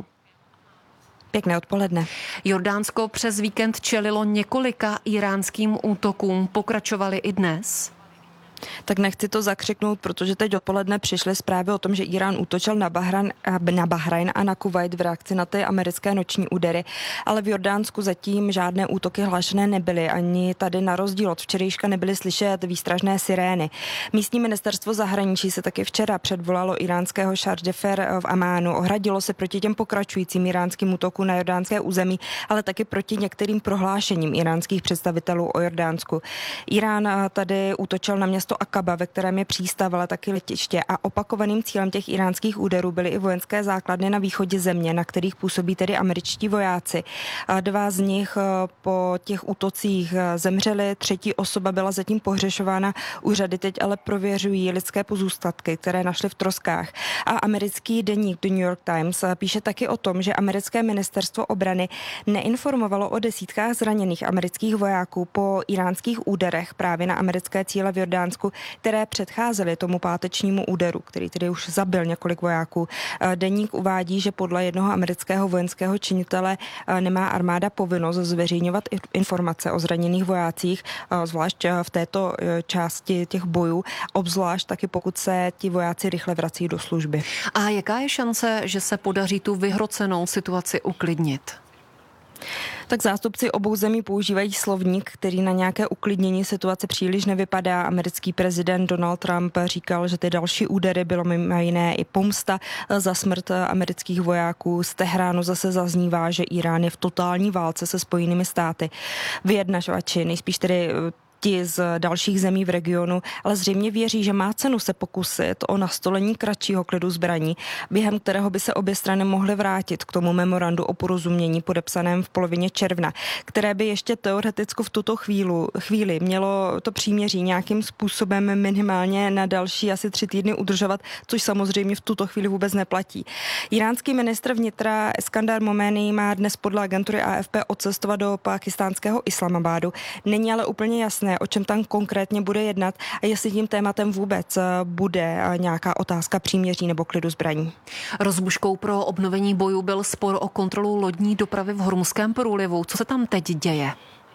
Pěkné odpoledne. Jordánsko přes víkend čelilo několika iránským útokům. Pokračovaly i dnes? Tak nechci to zakřiknout, protože teď odpoledne přišly zprávy o tom, že Irán útočil na Bahrajn a na Kuvajt v reakci na ty americké noční údery, ale v Jordánsku zatím žádné útoky hlášené nebyly, ani tady na rozdíl od včerejška nebyly slyšet výstražné sirény. Místní ministerstvo zahraničí se taky včera předvolalo iránského šarž-d'affaires v Amánu, ohradilo se proti těm pokračujícím iránským útokům na jordánské území, ale taky proti některým prohlášením iránských představitelů o Jordánsku. Irán tady útočil na město Akaba, ve kterém je přístav, ale taky letiště, a opakovaným cílem těch iránských úderů byly i vojenské základny na východě země, na kterých působí tedy američtí vojáci. Dva z nich po těch útocích zemřeli, třetí osoba byla zatím pohřešována. Úřady teď ale prověřují lidské pozůstatky, které našly v troskách. A americký deník The New York Times píše taky o tom, že americké ministerstvo obrany neinformovalo o desítkách zraněných amerických vojáků po iránských úderech právě na americké cíle v Jordánsku, které předcházely tomu pátečnímu úderu, který tedy už zabil několik vojáků. Deník uvádí, že podle jednoho amerického vojenského činitele nemá armáda povinnost zveřejňovat informace o zraněných vojácích, zvlášť v této části těch bojů, obzvlášť taky pokud se ti vojáci rychle vrací do služby. A jaká je šance, že se podaří tu vyhrocenou situaci uklidnit? Tak zástupci obou zemí používají slovník, který na nějaké uklidnění situace příliš nevypadá. Americký prezident Donald Trump říkal, že ty další údery bylo mimo jiné i pomsta za smrt amerických vojáků. Z Tehránu zase zaznívá, že Irán je v totální válce se Spojenými státy. Vyjednavači, nejspíš tedy ti z dalších zemí v regionu, ale zřejmě věří, že má cenu se pokusit o nastolení kratšího klidu zbraní, během kterého by se obě strany mohly vrátit k tomu memorandu o porozumění podepsaném v polovině června, které by ještě teoreticko v tuto chvíli mělo to příměří nějakým způsobem minimálně na další asi 3 týdny udržovat, což samozřejmě v tuto chvíli vůbec neplatí. Iránský ministr vnitra Eskandar Momeni má dnes podle agentury AFP odcestovat do pákistánského Islamabádu. Není ale úplně jasné, o čem tam konkrétně bude jednat a jestli tím tématem vůbec bude nějaká otázka příměří nebo klidu zbraní. Rozbuškou pro obnovení bojů byl spor o kontrolu lodní dopravy v Hormuzském průlivu. Co se tam teď děje?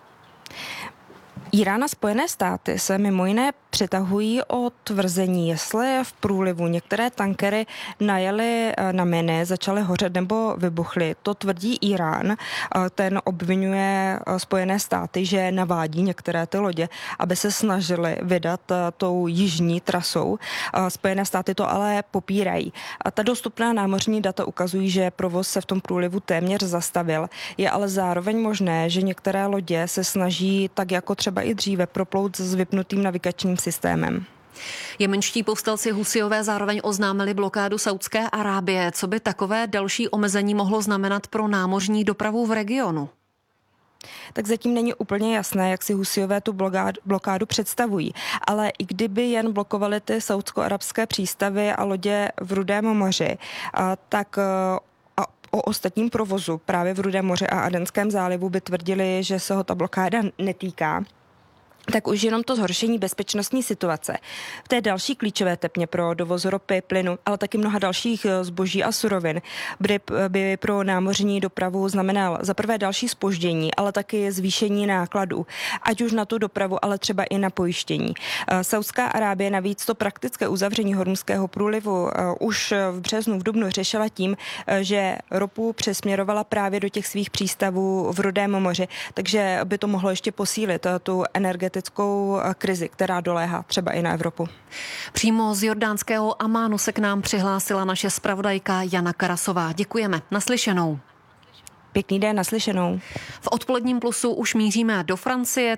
Irán a Spojené státy se mimo jiné přetahují o tvrzení, jestli v průlivu některé tankery najeli na miny, začaly hořet nebo vybuchly. To tvrdí Irán, ten obvinuje Spojené státy, že navádí některé ty lodě, aby se snažili vydat tou jižní trasou. Spojené státy to ale popírají. Ta dostupná námořní data ukazují, že provoz se v tom průlivu téměř zastavil. Je ale zároveň možné, že některé lodě se snaží tak jako třeba i dříve proplout s vypnutým navigačním systémem. Jemenští povstalci Husijové zároveň oznámili blokádu Saúdské Arábie. Co by takové další omezení mohlo znamenat pro námořní dopravu v regionu? Tak zatím není úplně jasné, jak si Husijové tu blokádu představují. Ale i kdyby jen blokovali ty saúdsko-arabské přístavy a lodě v Rudém moři, tak o ostatním provozu právě v Rudém moři a Adenském zálivu by tvrdili, že se ho ta blokáda netýká. Tak už jenom to zhoršení bezpečnostní situace v té další klíčové tepně pro dovoz ropy, plynu, ale taky mnoha dalších zboží a surovin by pro námořní dopravu znamenal za prvé další zpoždění, ale taky zvýšení nákladů, ať už na tu dopravu, ale třeba i na pojištění. Saúdská Arábie navíc to praktické uzavření Hormuzského průlivu už v březnu, v dubnu řešila tím, že ropu přesměrovala právě do těch svých přístavů v Rudém moři, takže by to mohlo ještě posílit tu energetickou krizi, která doléhá třeba i na Evropu. Přímo z jordánského Amánu se k nám přihlásila naše zpravodajka Jana Karasová. Děkujeme. Naslyšenou. Pěkný den, naslyšenou. V odpoledním plusu už míříme do Francie.